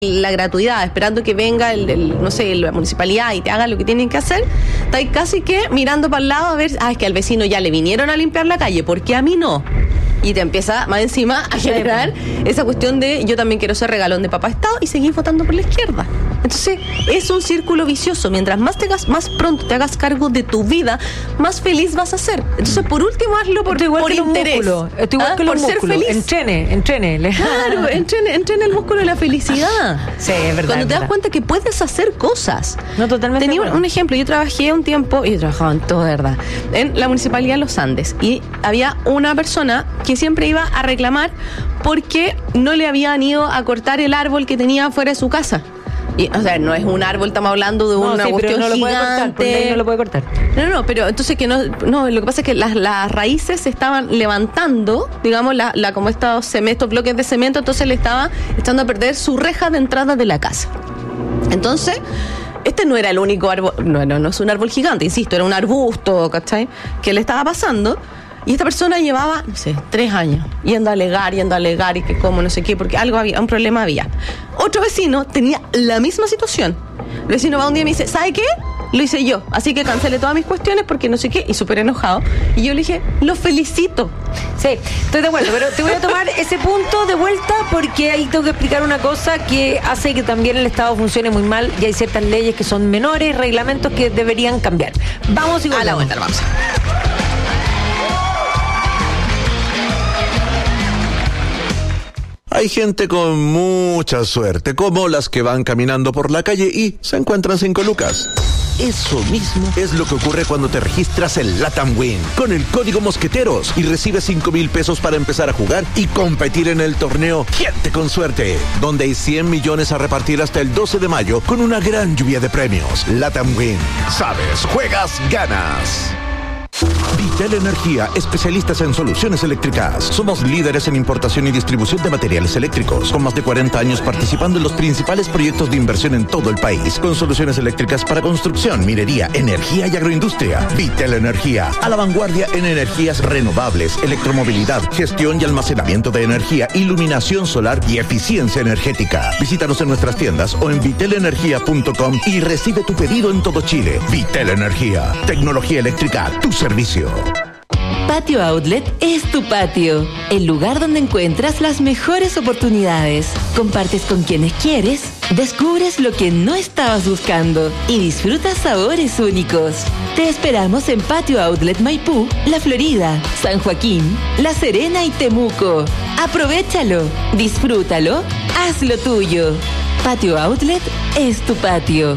la gratuidad, esperando que venga no sé, la municipalidad y te haga lo que tienen que hacer, estáis casi que mirando para el lado a ver, es que al vecino ya le vinieron a limpiar la calle, ¿por qué a mí no? Y te empieza más encima a generar esa cuestión de yo también quiero ser regalón de papá Estado y seguir votando por la izquierda. Entonces es un círculo vicioso. Mientras más pronto te hagas cargo de tu vida, más feliz vas a ser. Entonces por último hazlo por interés. Estoy igual que los músculos. Ser feliz. Entrene. Claro, entrene el músculo de la felicidad. Sí, es verdad. Cuando te das cuenta que puedes hacer cosas. No, totalmente. Tenía un ejemplo. Yo trabajé un tiempo, y trabajaba en todo, de verdad, en la Municipalidad de Los Andes. Y había una persona que siempre iba a reclamar porque no le habían ido a cortar el árbol que tenía fuera de su casa. Y, o sea, no es un árbol, estamos hablando de una cuestión no gigante. No lo puede cortar. No, pero entonces que no, lo que pasa es que las raíces se estaban levantando, digamos, como estos bloques de cemento, entonces le estaba echando a perder su reja de entrada de la casa. Entonces, este no era el único árbol, no es un árbol gigante, insisto, era un arbusto, ¿cachai? Que le estaba pasando. Y esta persona llevaba, 3 años, yendo a alegar, y que como, no sé qué, porque un problema había. Otro vecino tenía la misma situación. El vecino va un día y me dice, ¿sabe qué? Lo hice yo, así que cancelé todas mis cuestiones porque no sé qué, y súper enojado. Y yo le dije, lo felicito. Sí, estoy de acuerdo, pero te voy a tomar ese punto de vuelta porque ahí tengo que explicar una cosa que hace que también el Estado funcione muy mal y hay ciertas leyes que son menores, reglamentos que deberían cambiar. Vamos igual. A la vuelta, vamos. Hay gente con mucha suerte, como las que van caminando por la calle y se encuentran 5 lucas. Eso mismo es lo que ocurre cuando te registras en LATAM Win con el código Mosqueteros y recibes 5,000 pesos para empezar a jugar y competir en el torneo Gente con Suerte, donde hay 100 millones a repartir hasta el 12 de mayo con una gran lluvia de premios. LATAM Win. Sabes, juegas, ganas. Vitel Energía, especialistas en soluciones eléctricas. Somos líderes en importación y distribución de materiales eléctricos, con más de 40 años participando en los principales proyectos de inversión en todo el país, con soluciones eléctricas para construcción, minería, energía y agroindustria. Vitel Energía, a la vanguardia en energías renovables, electromovilidad, gestión y almacenamiento de energía, iluminación solar y eficiencia energética. Visítanos en nuestras tiendas o en vitelenergia.com y recibe tu pedido en todo Chile. Vitel Energía, tecnología eléctrica, tu servicio. Patio Outlet es tu patio, el lugar donde encuentras las mejores oportunidades. Compartes con quienes quieres, descubres lo que no estabas buscando y disfrutas sabores únicos. Te esperamos en Patio Outlet Maipú, La Florida, San Joaquín, La Serena y Temuco. Aprovechalo, disfrútalo, hazlo tuyo. Patio Outlet es tu patio.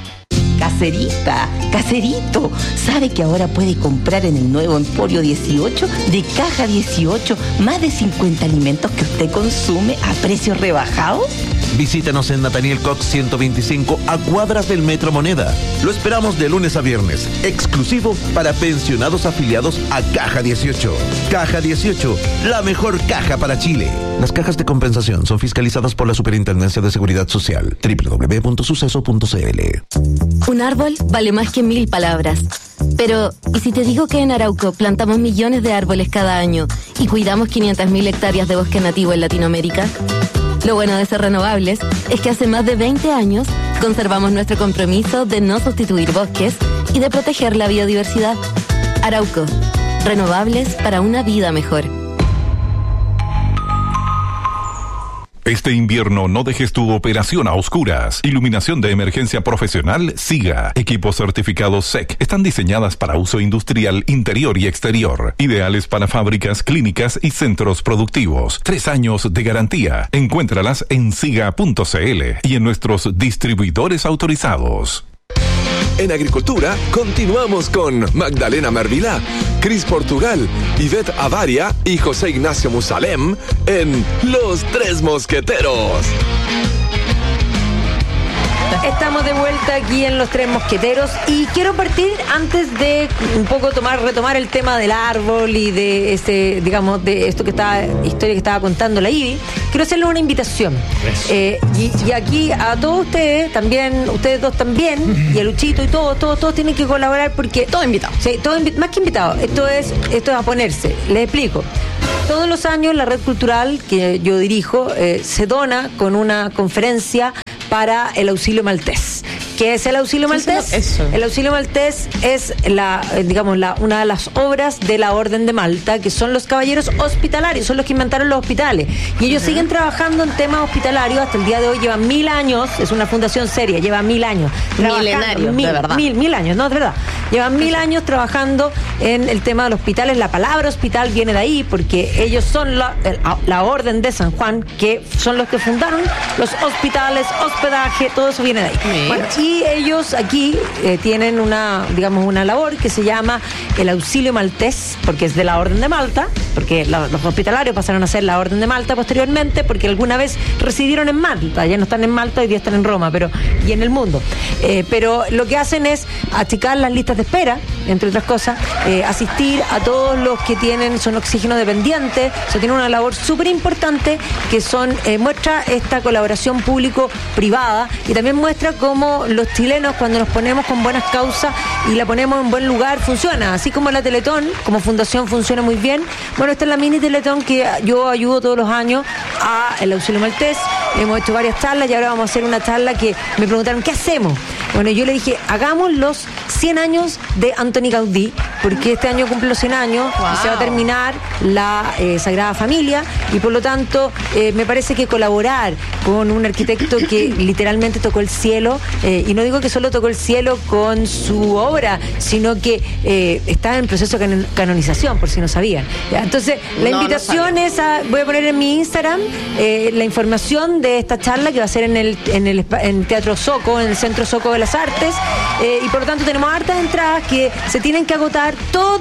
Caserito, ¿sabe que ahora puede comprar en el nuevo Emporio 18 de Caja 18 más de 50 alimentos que usted consume a precios rebajados? Visítanos en Nathaniel Cox 125 a cuadras del Metro Moneda. Lo esperamos de lunes a viernes, exclusivo para pensionados afiliados a Caja 18. Caja 18, la mejor caja para Chile. Las cajas de compensación son fiscalizadas por la Superintendencia de Seguridad Social. www.suceso.cl. Un árbol vale más que 1000 palabras. Pero, ¿y si te digo que en Arauco plantamos millones de árboles cada año y cuidamos 500.000 hectáreas de bosque nativo en Latinoamérica? Lo bueno de ser renovables es que hace más de 20 años conservamos nuestro compromiso de no sustituir bosques y de proteger la biodiversidad. Arauco, renovables para una vida mejor. Este invierno no dejes tu operación a oscuras. Iluminación de emergencia profesional SIGA. Equipos certificados SEC. Están diseñadas para uso industrial interior y exterior. Ideales para fábricas, clínicas y centros productivos. 3 años de garantía. Encuéntralas en siga.cl y en nuestros distribuidores autorizados. En Agricultura, continuamos con Magdalena Mervilá, Cris Portugal, Ivette Avaria y José Ignacio Musalem en Los Tres Mosqueteros. Estamos de vuelta aquí en Los Tres Mosqueteros y quiero partir antes de un poco retomar el tema del árbol y de de esto historia que estaba contando la Ivy. Quiero hacerle una invitación. Y aquí a todos ustedes también, ustedes dos también, y a Luchito y todos tienen que colaborar porque todos invitados. Sí, más que invitados. Esto es a ponerse. Les explico. todos los años la red cultural que yo dirijo se dona con una conferencia para el auxilio maltés. ¿Qué es el auxilio maltés? Eso. El auxilio maltés es una de las obras de la Orden de Malta, que son los caballeros hospitalarios, son los que inventaron los hospitales. Y ellos siguen trabajando en temas hospitalarios hasta el día de hoy, llevan 1000 años, es una fundación seria, lleva 1000 años. Milenarios, de verdad. 1000 años, no, de verdad. Llevan 1000 años trabajando en el tema de los hospitales. La palabra hospital viene de ahí, porque ellos son la Orden de San Juan, que son los que fundaron los hospitales, hospedaje, todo eso viene de ahí. Sí. Bueno, y ellos aquí tienen una labor que se llama el auxilio maltés, porque es de la Orden de Malta, porque los hospitalarios pasaron a ser la Orden de Malta posteriormente, porque alguna vez residieron en Malta, ya no están en Malta, hoy día están en Roma, y en el mundo. Pero lo que hacen es achicar las listas de espera, entre otras cosas, asistir a todos los que son oxígeno dependientes. Eso tiene una labor súper importante, que muestra esta colaboración público-privada, y también muestra cómo los chilenos, cuando nos ponemos con buenas causas y la ponemos en buen lugar, funciona. Así como la Teletón, como fundación, funciona muy bien. Bueno, esta es la mini Teletón que yo ayudo todos los años a el auxilio maltés. Hemos hecho varias charlas y ahora vamos a hacer una charla que me preguntaron, ¿qué hacemos? Bueno, yo le dije, hagamos los 100 años de Antoni Gaudí, porque este año cumple los 100 años y se va a terminar la Sagrada Familia, y por lo tanto me parece que colaborar con un arquitecto que literalmente tocó el cielo, y no digo que solo tocó el cielo con su obra, sino que está en proceso de canonización, por si no sabían. ¿Ya? Entonces, la invitación es voy a poner en mi Instagram la información de esta charla, que va a ser en Teatro Soco, en el Centro Soco de las Artes, y por lo tanto tenemos hartas entradas que se tienen que agotar.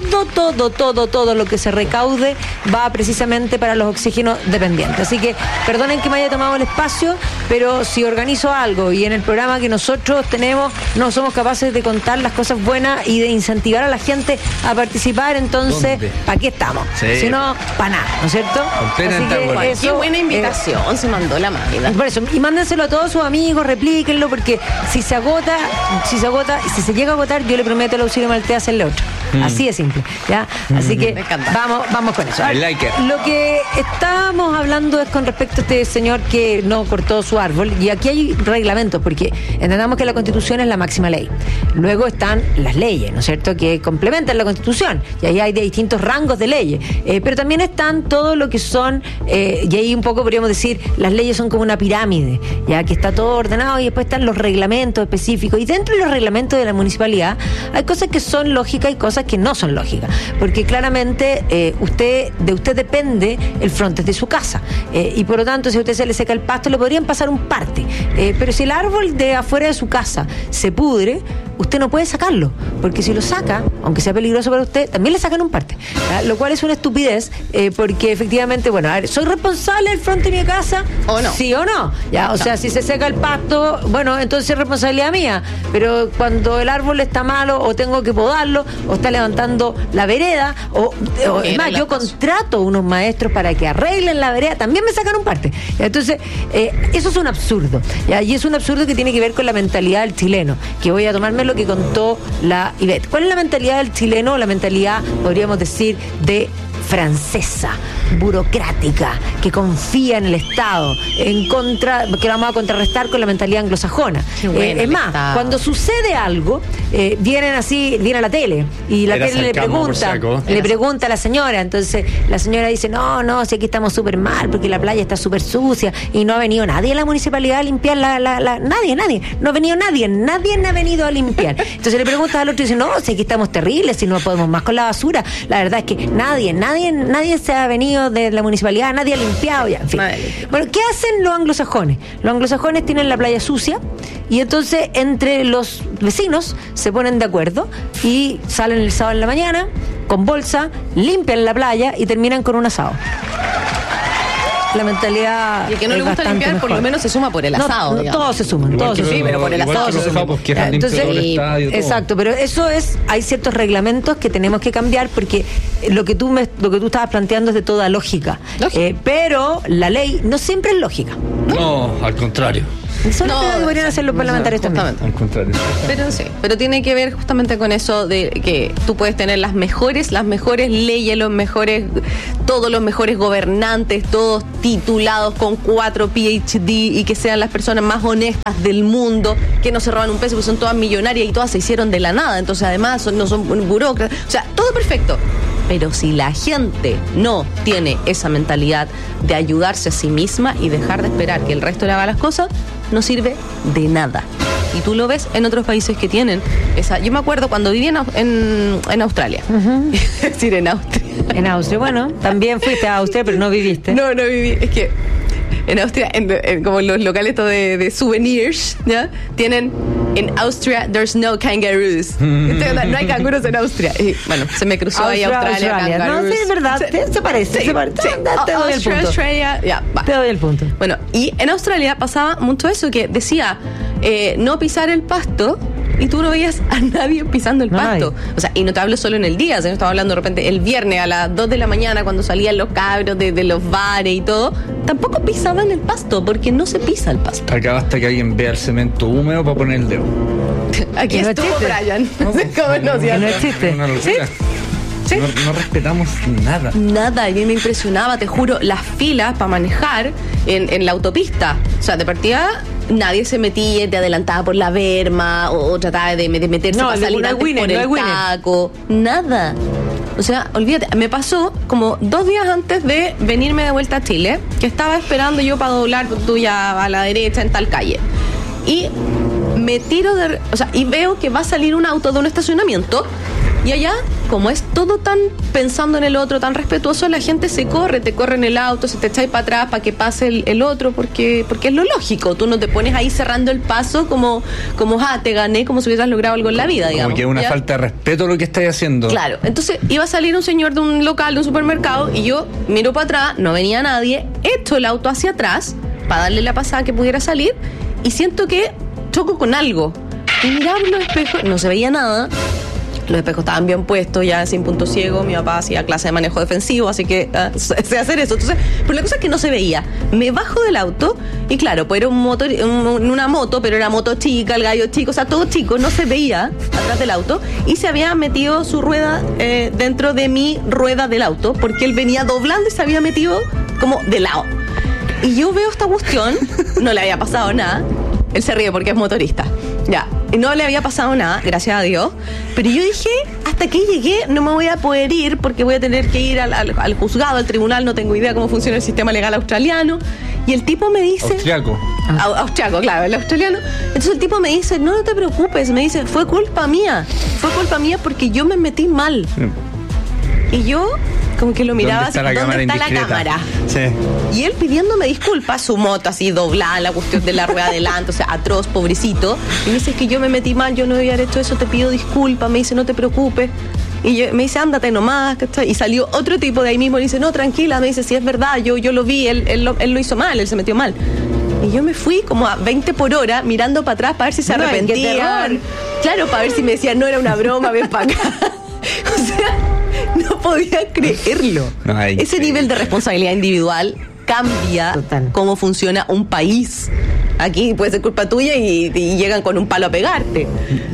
Todo lo que se recaude va precisamente para los oxígenos dependientes. Así que perdonen que me haya tomado el espacio, pero si organizo algo y en el programa que nosotros tenemos no somos capaces de contar las cosas buenas y de incentivar a la gente a participar, entonces ¿para qué estamos? Sí. Si no, para nada, ¿no es cierto? Completamente de acuerdo. Qué buena invitación se mandó la Magda. Por eso, y mándenselo a todos sus amigos, replíquenlo, porque si se agota y si se llega a agotar, yo le prometo al auxilio maltés hacerle otro. Así de simple, ¿ya? Así que vamos con eso. I like it. Lo que estábamos hablando es con respecto a este señor que no cortó su árbol, y aquí hay reglamentos, porque entendamos que la Constitución es la máxima ley. Luego están las leyes, ¿no es cierto?, que complementan la Constitución, y ahí hay de distintos rangos de leyes, pero también están todo lo que son, y ahí un poco podríamos decir, las leyes son como una pirámide, ya que está todo ordenado, y después están los reglamentos específicos, y dentro de los reglamentos de la municipalidad hay cosas que son lógicas y cosas que no son lógicas, porque claramente de usted depende el frontis de su casa, y por lo tanto, si a usted se le seca el pasto, le podrían pasar un parte, pero si el árbol de afuera de su casa se pudre, usted no puede sacarlo, porque si lo saca, aunque sea peligroso para usted, también le sacan un parte, ¿ya? Lo cual es una estupidez, porque efectivamente, bueno, a ver, ¿soy responsable del frontis de mi casa? ¿O no? ¿Sí o no? ¿Ya? O sea, si se seca el pasto, bueno, entonces es responsabilidad mía, pero cuando el árbol está malo, o tengo que podarlo, o está levantando la vereda, o es más, yo contrato unos maestros para que arreglen la vereda, también me sacan un parte. ¿Ya? Entonces, eso es un absurdo, ¿ya? Y es un absurdo que tiene que ver con la mentalidad del chileno, que voy a tomarme lo que contó la Ivette. ¿Cuál es la mentalidad del chileno? La mentalidad, podríamos decir, de francesa, burocrática, que confía en el Estado, que la vamos a contrarrestar con la mentalidad anglosajona. Es más, cuando sucede algo, viene a la tele, y la tele le pregunta a la señora, entonces la señora dice, no, si aquí estamos súper mal, porque la playa está súper sucia, y no ha venido nadie a la municipalidad a limpiar nadie, no ha venido nadie ha venido a limpiar. Entonces le pregunta al otro y dice, no, si aquí estamos terribles, si no podemos más con la basura. La verdad es que nadie se ha venido de la municipalidad, nadie ha limpiado, ya, en fin. Bueno, ¿qué hacen los anglosajones? Los anglosajones tienen la playa sucia, y entonces entre los vecinos se ponen de acuerdo y salen el sábado en la mañana con bolsa, limpian la playa y terminan con un asado. La mentalidad. Y el que no le gusta limpiar, por lo menos se suma por el asado. No, todos se suman, sí, pero por el asado se suman. Entonces, exacto, pero eso hay ciertos reglamentos que tenemos que cambiar, porque lo que tú estabas planteando es de toda lógica. Pero la ley no siempre es lógica. No, al contrario. Eso no deberían hacer los parlamentarios también. justamente. Al contrario. Pero sí, pero tiene que ver justamente con eso de que tú puedes tener las mejores leyes, todos los mejores gobernantes, todos titulados con 4 PhD y que sean las personas más honestas del mundo, que no se roban un peso, porque son todas millonarias y todas se hicieron de la nada, entonces además no son burócratas, o sea, todo perfecto. Pero si la gente no tiene esa mentalidad de ayudarse a sí misma y dejar de esperar que el resto le haga las cosas, no sirve de nada. Y tú lo ves en otros países que tienen esa. Yo me acuerdo cuando viví en Australia. Es decir, en Austria. En Austria, bueno, también fuiste a Austria, pero no viviste. No viví. Es que en Austria, como los locales de souvenirs, ¿ya? Tienen en Austria there's no kangaroos. No hay canguros en Austria. Y, bueno, se me cruzó ahí Australia. No, sí, es verdad. Se parece. Sí, se parece. sí. Te doy el punto. Australia, ya, va. Te doy el punto. Bueno, y en Australia pasaba mucho eso, que decía no pisar el pasto, y tú no veías a nadie pisando el pasto. O sea, y no te hablo solo en el día, sino estaba hablando de repente el viernes a las 2 de la mañana cuando salían los cabros de los bares y todo, tampoco pisaban el pasto, porque no se pisa el pasto. Acá basta que alguien vea el cemento húmedo para poner el dedo. Aquí no estuvo existe. Brian. ¿Cómo no? Que no existe. Es una locura. Sí. No respetamos nada. Nada, a mí me impresionaba, te juro, las filas para manejar en la autopista. O sea, de partida nadie se metía, te adelantaba por la berma o trataba de meterse para salir antes por el taco. Nada. O sea, olvídate, me pasó como 2 días antes de venirme de vuelta a Chile, que estaba esperando yo para doblar tuya a la derecha en tal calle. Y me tiro y veo que va a salir un auto de un estacionamiento. Y allá, como es todo tan pensando en el otro, tan respetuoso, la gente te corre en el auto, se te echa ahí para atrás para que pase el otro, porque es lo lógico. Tú no te pones ahí cerrando el paso como te gané, como si hubieras logrado algo en la vida, digamos. Como que es una ¿ya? falta de respeto lo que estáis haciendo. Claro, entonces iba a salir un señor de un local, de un supermercado, y yo miro para atrás, no venía nadie, echo el auto hacia atrás para darle la pasada que pudiera salir, y siento que choco con algo. Y miraba los espejos, no se veía nada. Los espejos estaban bien puestos, ya sin punto ciego. Mi papá hacía clase de manejo defensivo, así que sé hacer eso. Entonces, pero la cosa es que no se veía. Me bajo del auto y claro, pues era una moto, pero era moto chica, el gallo chico, o sea, todo chico, no se veía atrás del auto, y se había metido su rueda dentro de mi rueda del auto, porque él venía doblando y se había metido como de lado. Y yo veo esta cuestión, no le había pasado nada. Él se ríe porque es motorista. Ya, no le había pasado nada, gracias a Dios. Pero yo dije, hasta que llegué no me voy a poder ir porque voy a tener que ir al juzgado, al tribunal, no tengo idea cómo funciona el sistema legal australiano. Y el tipo me dice... Austriaco. Austriaco, claro, el australiano. Entonces el tipo me dice, no te preocupes, me dice, fue culpa mía porque yo me metí mal. Y yo... como que lo miraba así, ¿dónde está la cámara? Sí. Y él pidiéndome disculpas, su moto así doblada, la cuestión de la rueda adelante, o sea, atroz, pobrecito. Y me dice, es que yo me metí mal, yo no debía haber hecho eso, te pido disculpas. Me dice, no te preocupes. Y me dice, ándate nomás, ¿cachai? Y salió otro tipo de ahí mismo y dice, no, tranquila, me dice, si es verdad, yo lo vi, él lo hizo mal, él se metió mal. Y yo me fui como a 20 por hora mirando para atrás para ver si se arrepentían. Claro, para ver si me decían, no era una broma, ven para acá. O sea, no podía creerlo. Ay, ese nivel de responsabilidad individual cambia cómo funciona un país. Aquí puede ser culpa tuya y llegan con un palo a pegarte.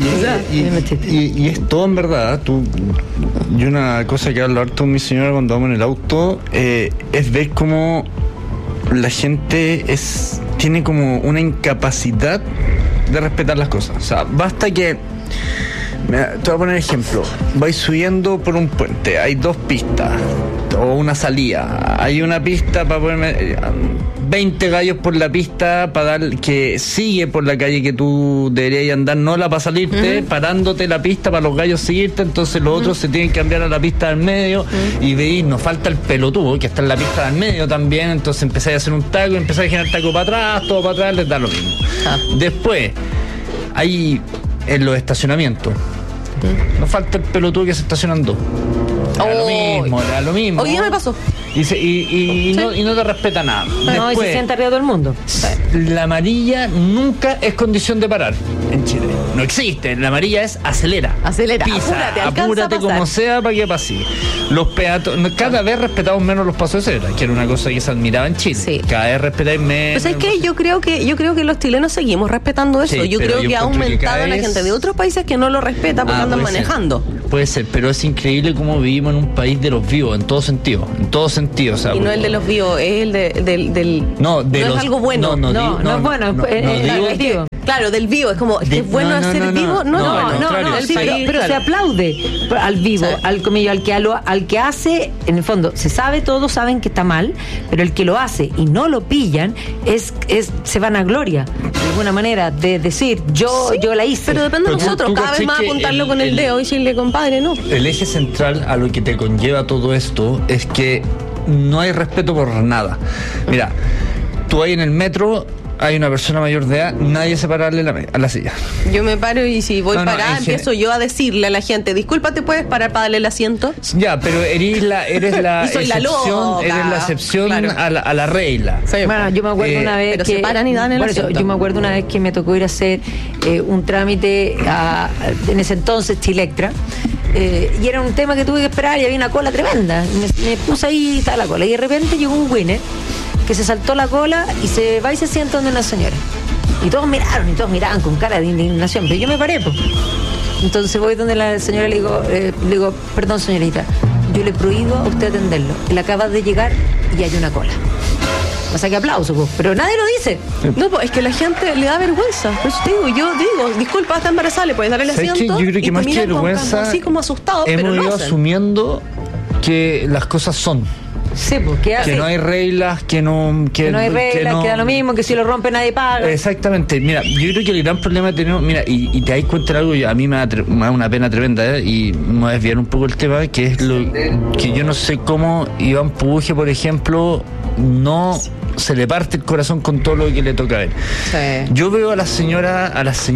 Y es todo en verdad. Y una cosa que hablo harto con mi señora cuando vamos en el auto es ver cómo la gente tiene como una incapacidad de respetar las cosas. O sea, basta que... Mira, te voy a poner ejemplo. Vais subiendo por un puente, hay 2 pistas o una salida. Hay una pista para ponerme 20 gallos por la pista para dar que sigue por la calle que tú deberías andar, no la para salirte, parándote la pista para los gallos seguirte. Entonces los otros se tienen que cambiar a la pista del medio y veis, nos falta el pelotudo que está en la pista del medio también. Entonces empezáis a hacer un taco, empezáis a generar taco para atrás, todo para atrás, les da lo mismo. Después hay en los estacionamientos. Nos falta el pelotudo que se estacionan 2. Era lo mismo. Hoy día me pasó. Y no te respeta nada. No, y se sienta arriba todo el mundo. La amarilla nunca es condición de parar en Chile. No existe. La amarilla es acelera. Pisa, apúrate como sea para que pase. Los peatones, cada vez respetamos menos los pasos de cebra, que era una cosa que se admiraba en Chile. Sí. Cada vez respetáis menos. Pues es que yo creo que los chilenos seguimos respetando eso. Sí, yo creo que ha aumentado la gente de otros países que no lo respeta porque andan manejando. Puede ser, pero es increíble cómo vivimos en un país de los vivos, en todo sentido. O sea, y no el de los vivos, es el del no, de no los, es algo bueno. No es bueno, es que, claro, del vivo, es como, es que es bueno ser vivo. No, pero se aplaude al vivo, al comillo, al que hace, en el fondo, se sabe, todos saben que está mal, pero el que lo hace y no lo pillan, se van a gloria, de alguna manera, de decir, yo la hice. Pero depende de nosotros, cada vez más apuntarlo con el dedo y decirle, compadre, no. El eje central a lo que te conlleva todo esto es que no hay respeto por nada. Mira, tú ahí en el metro, hay una persona mayor de edad, nadie se para a la silla. Yo me paro y si voy parada, empiezo yo a decirle a la gente, disculpa, ¿te puedes parar para darle el asiento? Ya, pero eres la soy excepción, eres la excepción, claro, a la regla. Sí, bueno, yo me acuerdo una vez pero que se paran y dan el asiento. Yo me acuerdo una vez que me tocó ir a hacer un trámite en ese entonces Chilectra. Y era un tema que tuve que esperar y había una cola tremenda. Me puse ahí y estaba la cola. Y de repente llegó un winner que se saltó la cola y se va y se sienta donde una señora. Y todos miraban con cara de indignación. Pero yo me paré, pues. Entonces voy donde la señora le digo, perdón señorita, yo le prohíbo a usted atenderlo. Él acaba de llegar y hay una cola. O sea, que aplauso, pues. Pero nadie lo dice. No, pues es que la gente le da vergüenza. Por eso te digo, disculpa, está embarazada, le puedes dar el asiento. Yo creo que más que vergüenza, así como asustado, hemos pero ido asumiendo que las cosas son. Sí, porque que no hay reglas, que no hay reglas, que da lo mismo, que si lo rompe nadie paga. Exactamente. Mira, yo creo que el gran problema que tenemos, mira, y te dais cuenta de algo, a mí me da una pena tremenda, y me voy a desviar un poco el tema, que es lo que yo no sé cómo Iván Puje, por ejemplo, no se le parte el corazón con todo lo que le toca ver. Sí. Yo veo a las señoras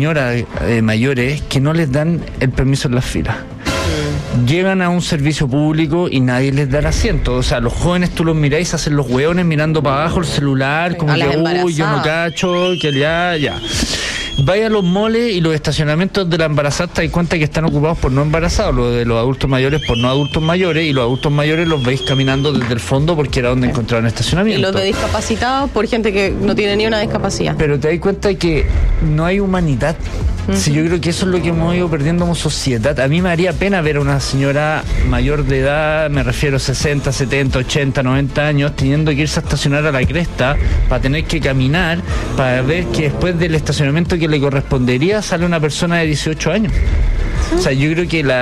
mayores que no les dan el permiso en las filas. Llegan a un servicio público y nadie les da el asiento. O sea, los jóvenes tú los miráis, hacen los hueones mirando para abajo el celular, como que, yo no cacho, que ya. Vaya a los moles y los estacionamientos de la embarazada, te das cuenta que están ocupados por no embarazados, los de los adultos mayores por no adultos mayores, y los adultos mayores los veis caminando desde el fondo porque era donde encontraron estacionamiento. Y los de discapacitados por gente que no tiene ni una discapacidad. Pero te das cuenta que no hay humanidad. Sí, yo creo que eso es lo que hemos ido perdiendo como sociedad. A mí me haría pena ver a una señora mayor de edad, me refiero a 60, 70, 80, 90 años, teniendo que irse a estacionar a la cresta para tener que caminar, para ver que después del estacionamiento que le correspondería sale una persona de 18 años. O sea, yo creo que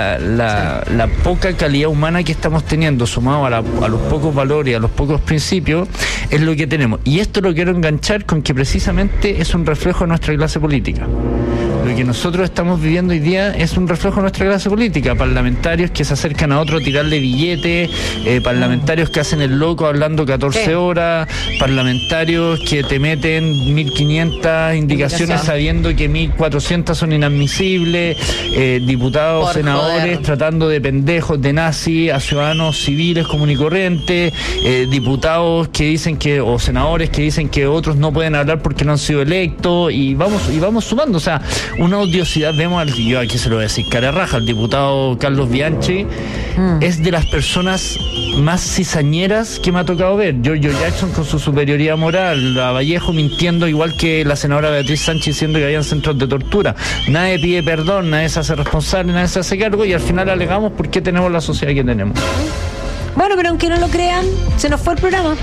la poca calidad humana que estamos teniendo, sumado a los pocos valores, a los pocos principios, es lo que tenemos. Y esto lo quiero enganchar con que precisamente es un reflejo de nuestra clase política. Lo que nosotros estamos viviendo hoy día es un reflejo de nuestra clase política. Parlamentarios que se acercan a otro a tirarle billetes, parlamentarios que hacen el loco hablando 14 horas, parlamentarios que te meten 1.500 indicaciones sabiendo que 1.400 son inadmisibles, diputados, por senadores joder, tratando de pendejos, de nazis a ciudadanos civiles comunes y corrientes, diputados que dicen que, o senadores que dicen que otros no pueden hablar porque no han sido electos, y vamos sumando. O sea, una odiosidad. Vemos yo aquí se lo voy a decir cara raja, el diputado Carlos Bianchi es de las personas más cizañeras que me ha tocado ver. Giorgio Jackson con su superioridad moral, a Vallejo mintiendo igual que la senadora Beatriz Sánchez diciendo que habían centros de tortura. Nadie pide perdón, nadie se hace responsable, nadie se hace cargo, y al final alegamos por qué tenemos la sociedad que tenemos. Bueno, pero aunque no lo crean, se nos fue el programa.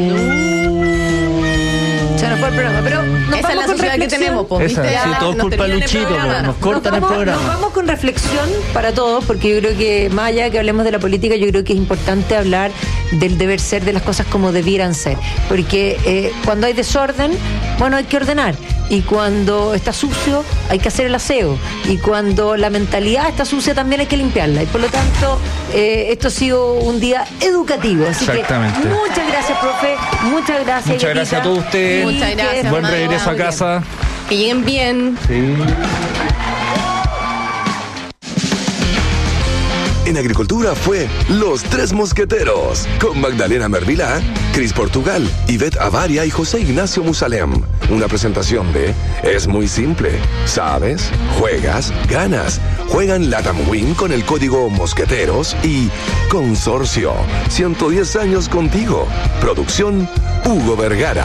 Se nos fue el programa, pero esa es la sociedad que tenemos, pues, ¿viste? Sí, todo culpa de Luchito, nos cortan el programa. Nos vamos con reflexión para todos, porque yo creo que, más allá de que hablemos de la política, yo creo que es importante hablar del deber ser, de las cosas como debieran ser, porque cuando hay desorden, bueno, hay que ordenar, y cuando está sucio hay que hacer el aseo, y cuando la mentalidad está sucia también hay que limpiarla, y por lo tanto esto ha sido un día educativo, así que muchas gracias, profe, muchas gracias a todos ustedes, muchas gracias, buen regreso a casa, que lleguen bien. Sí. En agricultura fue Los Tres Mosqueteros, con Magdalena Mervilá, Cris Portugal, Ivette Avaria y José Ignacio Musalem. Una presentación de Es muy simple. ¿Sabes? Juegas, ganas. Juegan LATAM Win con el código Mosqueteros y Consorcio. 110 años contigo. Producción Hugo Vergara.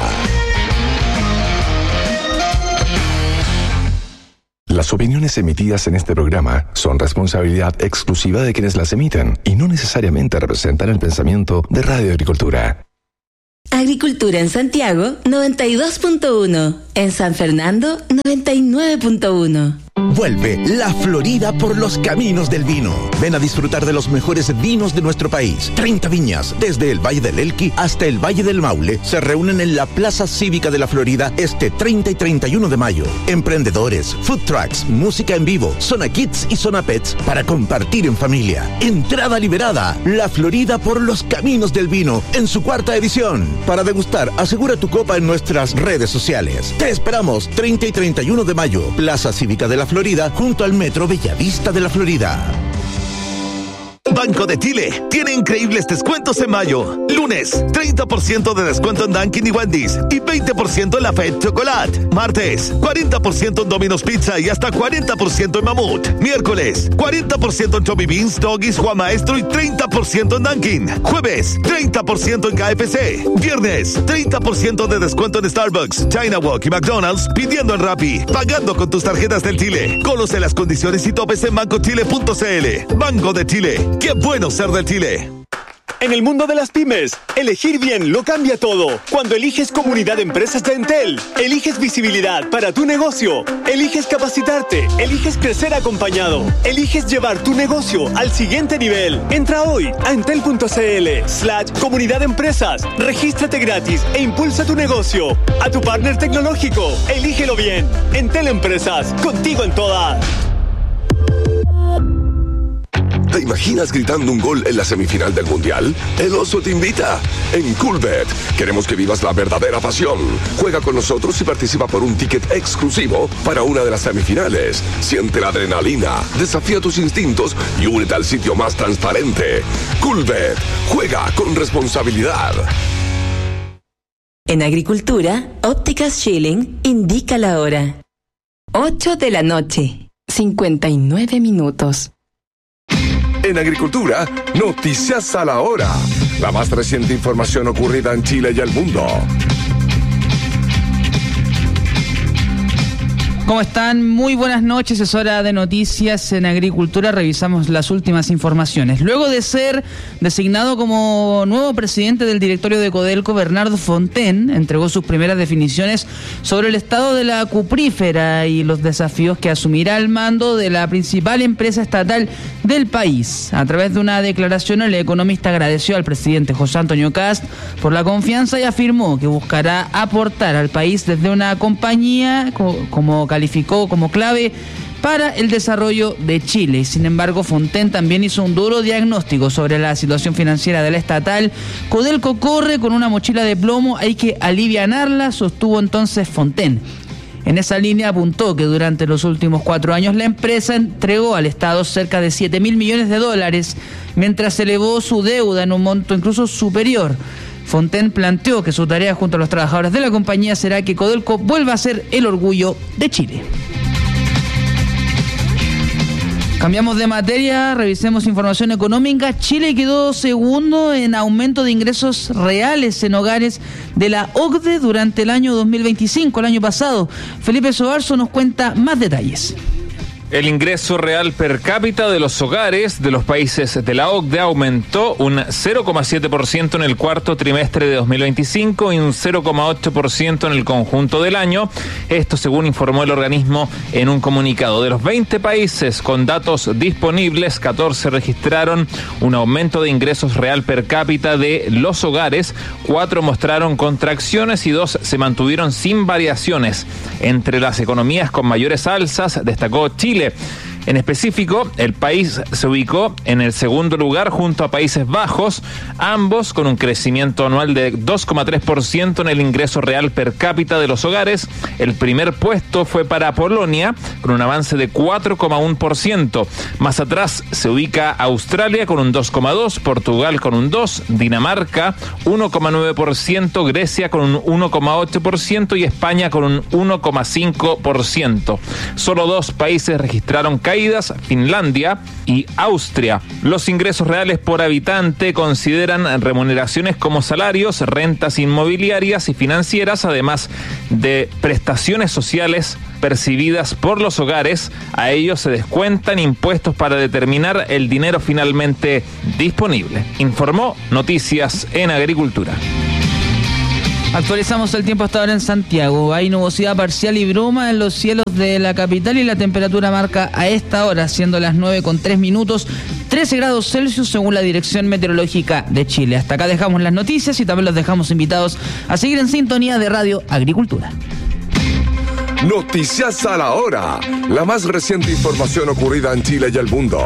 Las opiniones emitidas en este programa son responsabilidad exclusiva de quienes las emiten y no necesariamente representan el pensamiento de Radio Agricultura. Agricultura en Santiago, 92.1. En San Fernando, 99.1. Vuelve La Florida por los caminos del vino. Ven a disfrutar de los mejores vinos de nuestro país. 30 viñas, desde el Valle del Elqui hasta el Valle del Maule, se reúnen en la Plaza Cívica de La Florida este 30 y 31 de mayo. Emprendedores, food trucks, música en vivo, zona kids y zona pets para compartir en familia. Entrada liberada. La Florida por los caminos del vino en su 4ª edición. Para degustar, asegura tu copa en nuestras redes sociales. Te esperamos 30 y 31 de mayo, Plaza Cívica de La Florida, junto al Metro Bellavista de La Florida. Banco de Chile tiene increíbles descuentos en mayo. Lunes, 30% de descuento en Dunkin' y Wendy's y 20% en la Fed Chocolate. Martes, 40% en Domino's Pizza y hasta 40% en Mamut. Miércoles, 40% en Chubby Beans, Doggies, Juan Maestro y 30% en Dunkin'. Jueves, 30% en KFC. Viernes, 30% de descuento en Starbucks, China Walk y McDonald's pidiendo en Rappi, pagando con tus tarjetas del Chile. Conoce las condiciones y topes en bancochile.cl. Banco de Chile. ¡Qué bueno ser del Chile! En el mundo de las pymes, elegir bien lo cambia todo. Cuando eliges Comunidad de Empresas de Entel, eliges visibilidad para tu negocio, eliges capacitarte, eliges crecer acompañado, eliges llevar tu negocio al siguiente nivel. Entra hoy a entel.cl/Comunidad de Empresas, regístrate gratis e impulsa tu negocio. A tu partner tecnológico, elígelo bien. Entel Empresas, contigo en todas. ¿Te imaginas gritando un gol en la semifinal del Mundial? El Oso te invita. En Coolbet queremos que vivas la verdadera pasión. Juega con nosotros y participa por un ticket exclusivo para una de las semifinales. Siente la adrenalina, desafía tus instintos y únete al sitio más transparente. Coolbet. Juega con responsabilidad. En agricultura, Ópticas Schilling indica la hora. 8 de la noche, 59 minutos. En agricultura, noticias a la hora. La más reciente información ocurrida en Chile y el mundo. ¿Cómo están? Muy buenas noches, es hora de noticias en agricultura. Revisamos las últimas informaciones. Luego de ser designado como nuevo presidente del directorio de Codelco, Bernardo Fontaine entregó sus primeras definiciones sobre el estado de la cuprífera y los desafíos que asumirá al mando de la principal empresa estatal del país. A través de una declaración, el economista agradeció al presidente José Antonio Kast por la confianza y afirmó que buscará aportar al país desde una compañía como calificó como clave para el desarrollo de Chile. Sin embargo, Fontaine también hizo un duro diagnóstico sobre la situación financiera de la estatal. Codelco corre con una mochila de plomo, hay que alivianarla, sostuvo entonces Fontaine. En esa línea apuntó que durante los últimos 4 años la empresa entregó al Estado cerca de $7.000 millones, mientras elevó su deuda en un monto incluso superior. Fontaine planteó que su tarea junto a los trabajadores de la compañía será que Codelco vuelva a ser el orgullo de Chile. Cambiamos de materia, revisemos información económica. Chile quedó segundo en aumento de ingresos reales en hogares de la OCDE durante el año 2025, el año pasado. Felipe Sobarzo nos cuenta más detalles. El ingreso real per cápita de los hogares de los países de la OCDE aumentó un 0,7% en el cuarto trimestre de 2025 y un 0,8% en el conjunto del año. Esto según informó el organismo en un comunicado. De los 20 países con datos disponibles, 14 registraron un aumento de ingresos real per cápita de los hogares, 4 mostraron contracciones y 2 se mantuvieron sin variaciones. Entre las economías con mayores alzas destacó Chile. En específico, el país se ubicó en el segundo lugar junto a Países Bajos, ambos con un crecimiento anual de 2,3% en el ingreso real per cápita de los hogares. El primer puesto fue para Polonia, con un avance de 4,1%. Más atrás se ubica Australia con un 2,2%, Portugal con un 2%, Dinamarca 1,9%, Grecia con un 1,8% y España con un 1,5%. Solo 2 países registraron caídas, Finlandia y Austria. Los ingresos reales por habitante consideran remuneraciones como salarios, rentas inmobiliarias y financieras, además de prestaciones sociales percibidas por los hogares. A ellos se descuentan impuestos para determinar el dinero finalmente disponible. Informó Noticias en Agricultura. Actualizamos el tiempo hasta ahora en Santiago. Hay nubosidad parcial y bruma en los cielos de la capital y la temperatura marca a esta hora, siendo las 9:03, 13 grados Celsius según la Dirección Meteorológica de Chile. Hasta acá dejamos las noticias y también los dejamos invitados a seguir en sintonía de Radio Agricultura. Noticias a la hora. La más reciente información ocurrida en Chile y el mundo.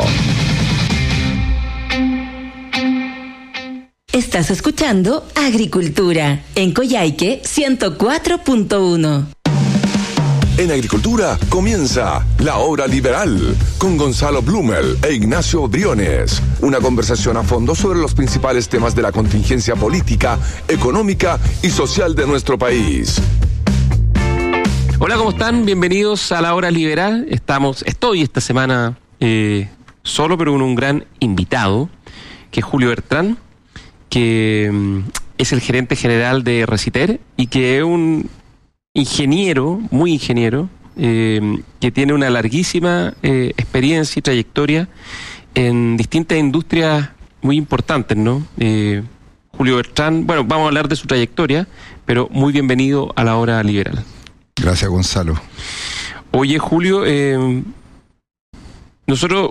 Estás escuchando Agricultura en Coyhaique 104.1. En Agricultura comienza La Hora Liberal con Gonzalo Blumel e Ignacio Briones. Una conversación a fondo sobre los principales temas de la contingencia política, económica y social de nuestro país. Hola, ¿cómo están? Bienvenidos a La Hora Liberal. Estoy esta semana solo, pero con un gran invitado, que es Julio Bertrán, que es el gerente general de Reciter y que es un ingeniero, muy ingeniero, que tiene una larguísima experiencia y trayectoria en distintas industrias muy importantes, ¿no? Julio Bertrán, bueno, vamos a hablar de su trayectoria, pero muy bienvenido a La Hora Liberal. Gracias, Gonzalo. Oye, Julio, nosotros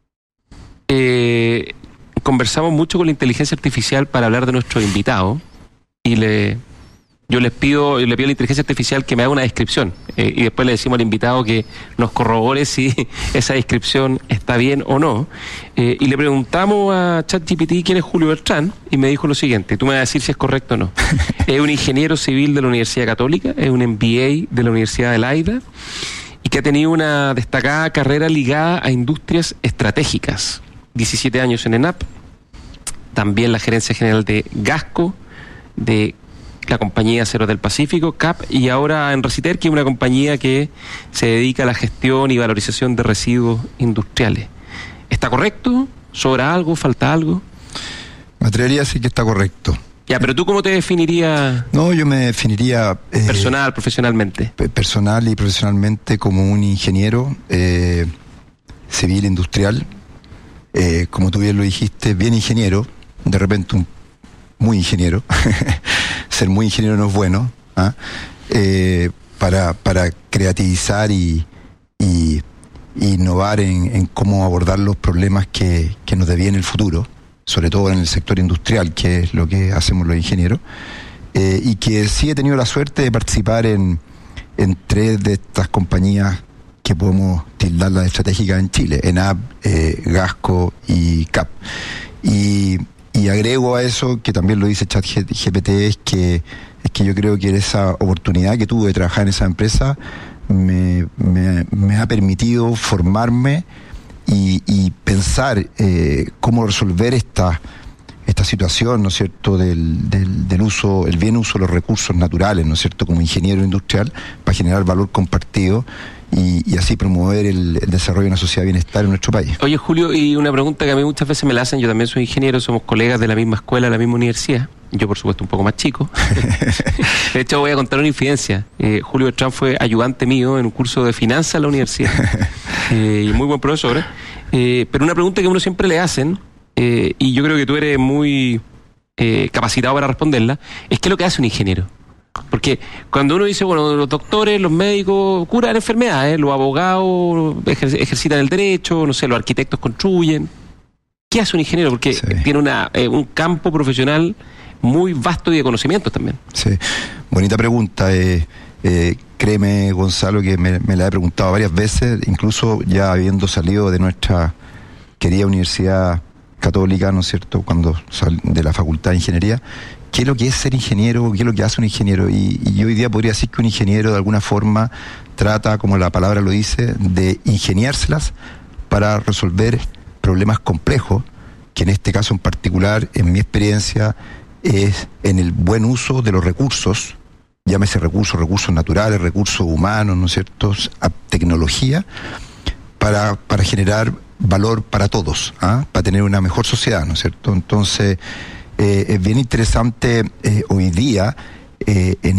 conversamos mucho con la inteligencia artificial para hablar de nuestro invitado y le pido a la inteligencia artificial que me haga una descripción y después le decimos al invitado que nos corrobore si esa descripción está bien o no. Y le preguntamos a ChatGPT quién es Julio Bertrán y me dijo lo siguiente, tú me vas a decir si es correcto o no. Es un ingeniero civil de la Universidad Católica, es un MBA de la Universidad de Leida y que ha tenido una destacada carrera ligada a industrias estratégicas. 17 años en ENAP, también la gerencia general de Gasco, de la compañía Acero del Pacífico, CAP, y ahora en Reciter, que es una compañía que se dedica a la gestión y valorización de residuos industriales. ¿Está correcto? ¿Sobra algo? ¿Falta algo? Me atrevería a decir que está correcto. Ya, pero ¿tú cómo te definirías? No, yo me definiría... profesionalmente. Personal y profesionalmente como un ingeniero civil industrial. Como tú bien lo dijiste, bien ingeniero, de repente muy ingeniero. Ser muy ingeniero no es bueno, para creativizar y innovar en cómo abordar los problemas que nos deviene el futuro, sobre todo en el sector industrial, que es lo que hacemos los ingenieros, y que sí he tenido la suerte de participar en 3 de estas compañías que podemos tildar las estratégicas en Chile, ENAP, Gasco y CAP. Y agrego a eso, que también lo dice ChatGPT, es que yo creo que esa oportunidad que tuve de trabajar en esa empresa me ha permitido formarme y pensar cómo resolver esta situación, ¿no es cierto?, del uso, el bien uso de los recursos naturales, ¿no es cierto?, como ingeniero industrial, para generar valor compartido y así promover el desarrollo de una sociedad de bienestar en nuestro país. Oye, Julio, y una pregunta que a mí muchas veces me la hacen, yo también soy ingeniero, somos colegas de la misma escuela, de la misma universidad, yo por supuesto un poco más chico. De hecho voy a contar una infidencia. Julio Bertrán fue ayudante mío en un curso de finanzas en la universidad, y muy buen profesor, pero una pregunta que uno siempre le hacen, y yo creo que tú eres muy capacitado para responderla, es ¿qué es lo que hace un ingeniero? Porque cuando uno dice, bueno, los doctores, los médicos curan enfermedades, los abogados ejercitan el derecho, no sé, los arquitectos construyen. ¿Qué hace un ingeniero? Porque tiene un campo profesional muy vasto y de conocimientos también. Sí, bonita pregunta. Créeme, Gonzalo, que me la he preguntado varias veces, incluso ya habiendo salido de nuestra querida Universidad Católica, ¿no es cierto?, cuando de la Facultad de Ingeniería, ¿qué es lo que es ser ingeniero? ¿Qué es lo que hace un ingeniero? Y yo hoy día podría decir que un ingeniero de alguna forma trata, como la palabra lo dice, de ingeniárselas para resolver problemas complejos, que en este caso en particular, en mi experiencia, es en el buen uso de los recursos, llámese recursos naturales, recursos humanos, ¿no es cierto?, tecnología, para generar valor para todos, para tener una mejor sociedad, ¿no es cierto? Entonces, es bien interesante hoy día en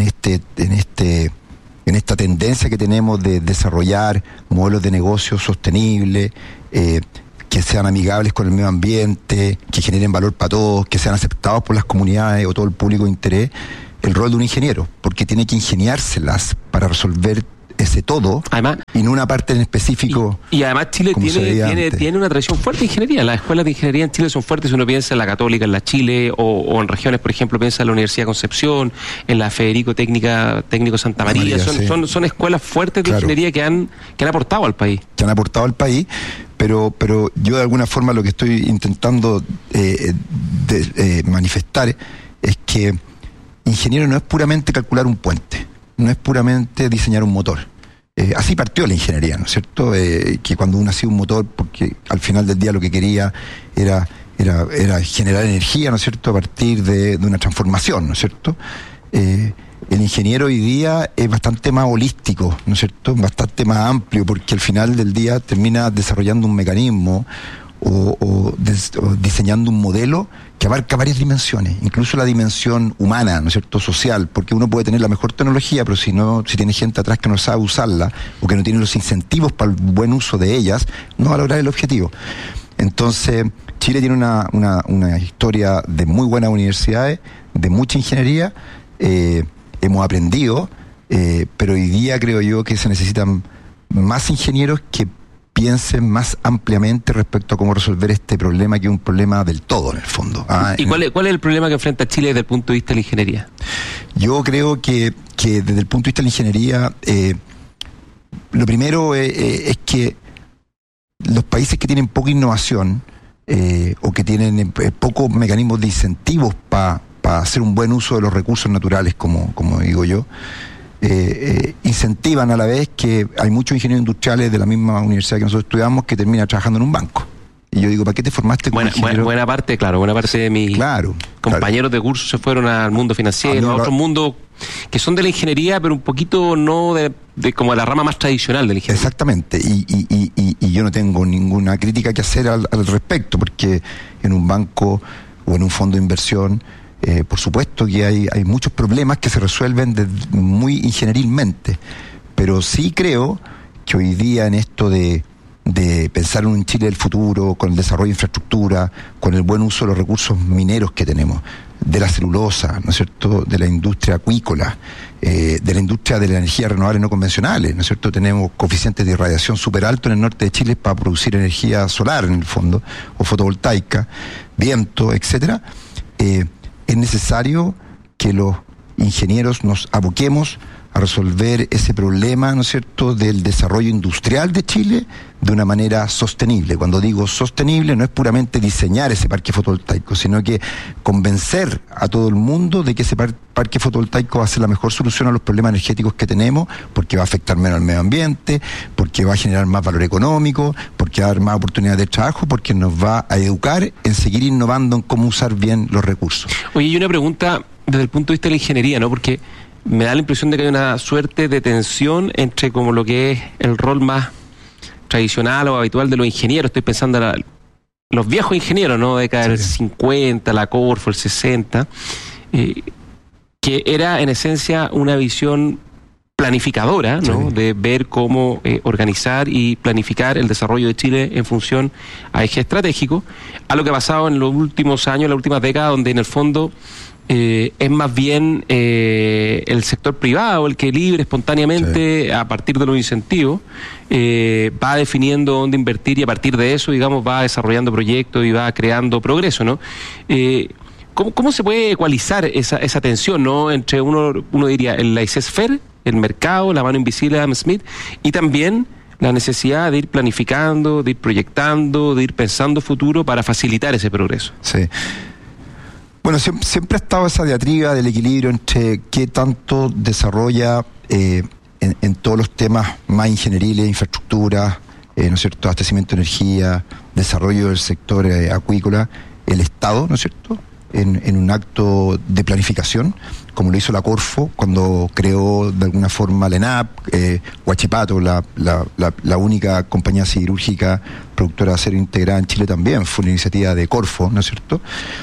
esta tendencia que tenemos de desarrollar modelos de negocio sostenibles, que sean amigables con el medio ambiente, que generen valor para todos, que sean aceptados por las comunidades o todo el público de interés, el rol de un ingeniero, porque tiene que ingeniárselas para resolver ese todo, además, y no una parte en específico. Y además Chile tiene una tradición fuerte de ingeniería. Las escuelas de ingeniería en Chile son fuertes. Si uno piensa en la Católica, en la Chile, o en regiones, por ejemplo, piensa en la Universidad de Concepción, en la Federico Técnico Santa María. Son escuelas fuertes de ingeniería que han aportado al país. Pero yo de alguna forma lo que estoy intentando manifestar es que ingeniero no es puramente calcular un puente, no es puramente diseñar un motor. Así partió la ingeniería, ¿no es cierto? Que cuando uno hacía un motor, porque al final del día lo que quería era generar energía, ¿no es cierto?, a partir de una transformación, ¿no es cierto? El ingeniero hoy día es bastante más holístico, ¿no es cierto?, bastante más amplio, porque al final del día termina desarrollando un mecanismo o diseñando un modelo que abarca varias dimensiones, incluso la dimensión humana, ¿no es cierto?, social, porque uno puede tener la mejor tecnología, pero si tiene gente atrás que no sabe usarla o que no tiene los incentivos para el buen uso de ellas, no va a lograr el objetivo. Entonces, Chile tiene una historia de muy buenas universidades, de mucha ingeniería, hemos aprendido, pero hoy día creo yo que se necesitan más ingenieros que piensen más ampliamente respecto a cómo resolver este problema, que es un problema del todo en el fondo. ¿Y cuál es el problema que enfrenta Chile desde el punto de vista de la ingeniería? Yo creo que desde el punto de vista de la ingeniería, lo primero es que los países que tienen poca innovación o que tienen pocos mecanismos de incentivos para hacer un buen uso de los recursos naturales, como digo yo, incentivan a la vez que hay muchos ingenieros industriales de la misma universidad que nosotros estudiamos que terminan trabajando en un banco. Y yo digo, ¿para qué te formaste como ingeniero? Buena parte de mis compañeros de curso se fueron al mundo financiero, a otros mundos que son de la ingeniería, pero un poquito no de como la rama más tradicional de la ingeniería. Exactamente, y yo no tengo ninguna crítica que hacer al respecto, porque en un banco o en un fondo de inversión, por supuesto que hay muchos problemas que se resuelven muy ingenierilmente, pero sí creo que hoy día en esto de pensar en un Chile del futuro, con el desarrollo de infraestructura, con el buen uso de los recursos mineros que tenemos, de la celulosa, ¿no es cierto?, de la industria acuícola, de la industria de la energía renovable no convencionales, ¿no es cierto?, tenemos coeficientes de irradiación súper altos en el norte de Chile para producir energía solar en el fondo, o fotovoltaica, viento, etcétera. Es necesario que los ingenieros nos aboquemos a resolver ese problema, ¿no es cierto?, del desarrollo industrial de Chile de una manera sostenible. Cuando digo sostenible, no es puramente diseñar ese parque fotovoltaico, sino que convencer a todo el mundo de que ese parque fotovoltaico va a ser la mejor solución a los problemas energéticos que tenemos, porque va a afectar menos al medio ambiente, porque va a generar más valor económico, porque va a dar más oportunidades de trabajo, porque nos va a educar en seguir innovando en cómo usar bien los recursos. Oye, y una pregunta desde el punto de vista de la ingeniería, ¿no? Porque me da la impresión de que hay una suerte de tensión entre como lo que es el rol más tradicional o habitual de los ingenieros. Estoy pensando en los viejos ingenieros, ¿no? Década del 50, la Corfo, el 60, que era en esencia una visión planificadora, ¿no? De ver cómo organizar y planificar el desarrollo de Chile en función a eje estratégico, a lo que ha pasado en los últimos años, las últimas décadas, donde en el fondo es más bien el sector privado el que libre, espontáneamente, a partir de los incentivos, va definiendo dónde invertir, y a partir de eso, digamos, va desarrollando proyectos y va creando progreso, ¿no? ¿Cómo se puede ecualizar esa tensión, ¿no?, entre uno diría el laissez-faire el mercado, la mano invisible de Adam Smith, y también la necesidad de ir planificando, de ir proyectando, de ir pensando futuro para facilitar ese progreso. Sí. Bueno, siempre ha estado esa diatriba del equilibrio entre qué tanto desarrolla en todos los temas más ingenieriles, infraestructura, ¿no es cierto?, abastecimiento de energía, desarrollo del sector acuícola, el Estado, ¿no es cierto?, en un acto de planificación, como lo hizo la Corfo cuando creó de alguna forma la ENAP, Huachipato, la única compañía siderúrgica productora de acero integrada en Chile, también fue una iniciativa de Corfo, ¿no es cierto?,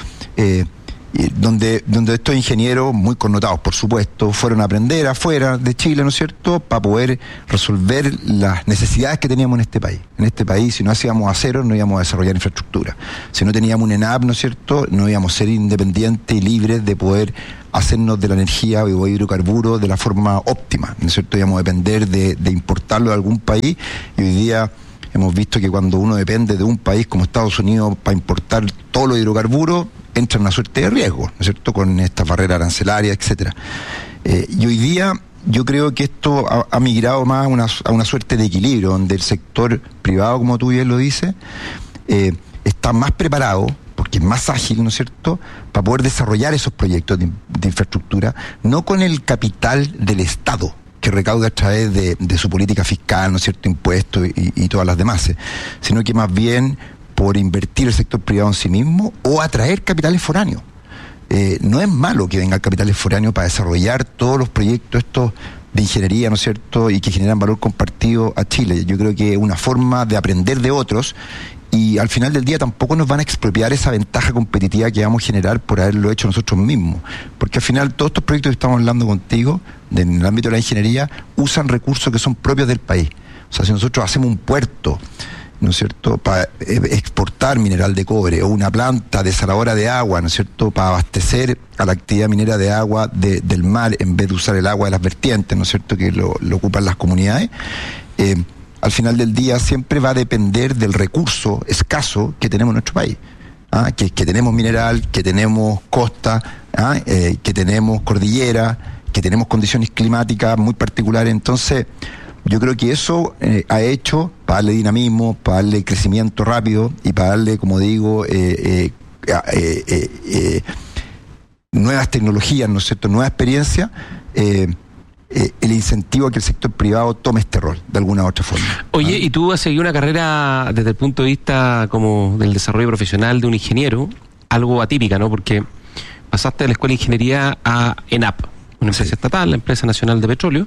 donde estos ingenieros, muy connotados por supuesto, fueron a aprender afuera de Chile, ¿no es cierto?, para poder resolver las necesidades que teníamos en este país. En este país, si no hacíamos acero, no íbamos a desarrollar infraestructura. Si no teníamos un ENAP, ¿no es cierto?, no íbamos a ser independientes y libres de poder hacernos de la energía o hidrocarburos de la forma óptima, ¿no es cierto?, íbamos a depender de importarlo de algún país, y hoy día hemos visto que cuando uno depende de un país como Estados Unidos para importar todos los hidrocarburos, entra en una suerte de riesgo, ¿no es cierto?, con estas barreras arancelarias, etcétera. Y hoy día yo creo que esto ha migrado más a una suerte de equilibrio, donde el sector privado, como tú bien lo dices, está más preparado, porque es más ágil, ¿no es cierto?, para poder desarrollar esos proyectos de infraestructura, no con el capital del Estado, que recauda a través de su política fiscal, ¿no es cierto?, impuestos y todas las demás, sino que más bien por invertir el sector privado en sí mismo o atraer capitales foráneos. No es malo que vengan capitales foráneos para desarrollar todos los proyectos estos de ingeniería, ¿no es cierto?, y que generan valor compartido a Chile. Yo creo que es una forma de aprender de otros, y al final del día tampoco nos van a expropiar esa ventaja competitiva que vamos a generar por haberlo hecho nosotros mismos. Porque al final todos estos proyectos que estamos hablando contigo, en el ámbito de la ingeniería, usan recursos que son propios del país. O sea, si nosotros hacemos un puerto, ¿no es cierto?, para exportar mineral de cobre, o una planta desaladora de agua, ¿no es cierto?, para abastecer a la actividad minera de agua del mar, en vez de usar el agua de las vertientes, ¿no es cierto?, que lo ocupan las comunidades, al final del día siempre va a depender del recurso escaso que tenemos en nuestro país. Que tenemos mineral, que tenemos costa, que tenemos cordillera, que tenemos condiciones climáticas muy particulares. Entonces, yo creo que eso ha hecho, para darle dinamismo, para darle crecimiento rápido y para darle, como digo, nuevas tecnologías, ¿no es cierto?, nueva experiencia, el incentivo a que el sector privado tome este rol, de alguna u otra forma. Oye, y tú has seguido una carrera desde el punto de vista como del desarrollo profesional de un ingeniero, algo atípica, ¿no?, porque pasaste de la Escuela de Ingeniería a ENAP, una empresa estatal, la Empresa Nacional de Petróleo,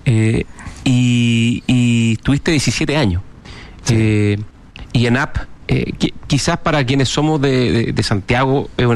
y tuviste 17 años. Sí. Y ENAP, quizás para quienes somos de Santiago, es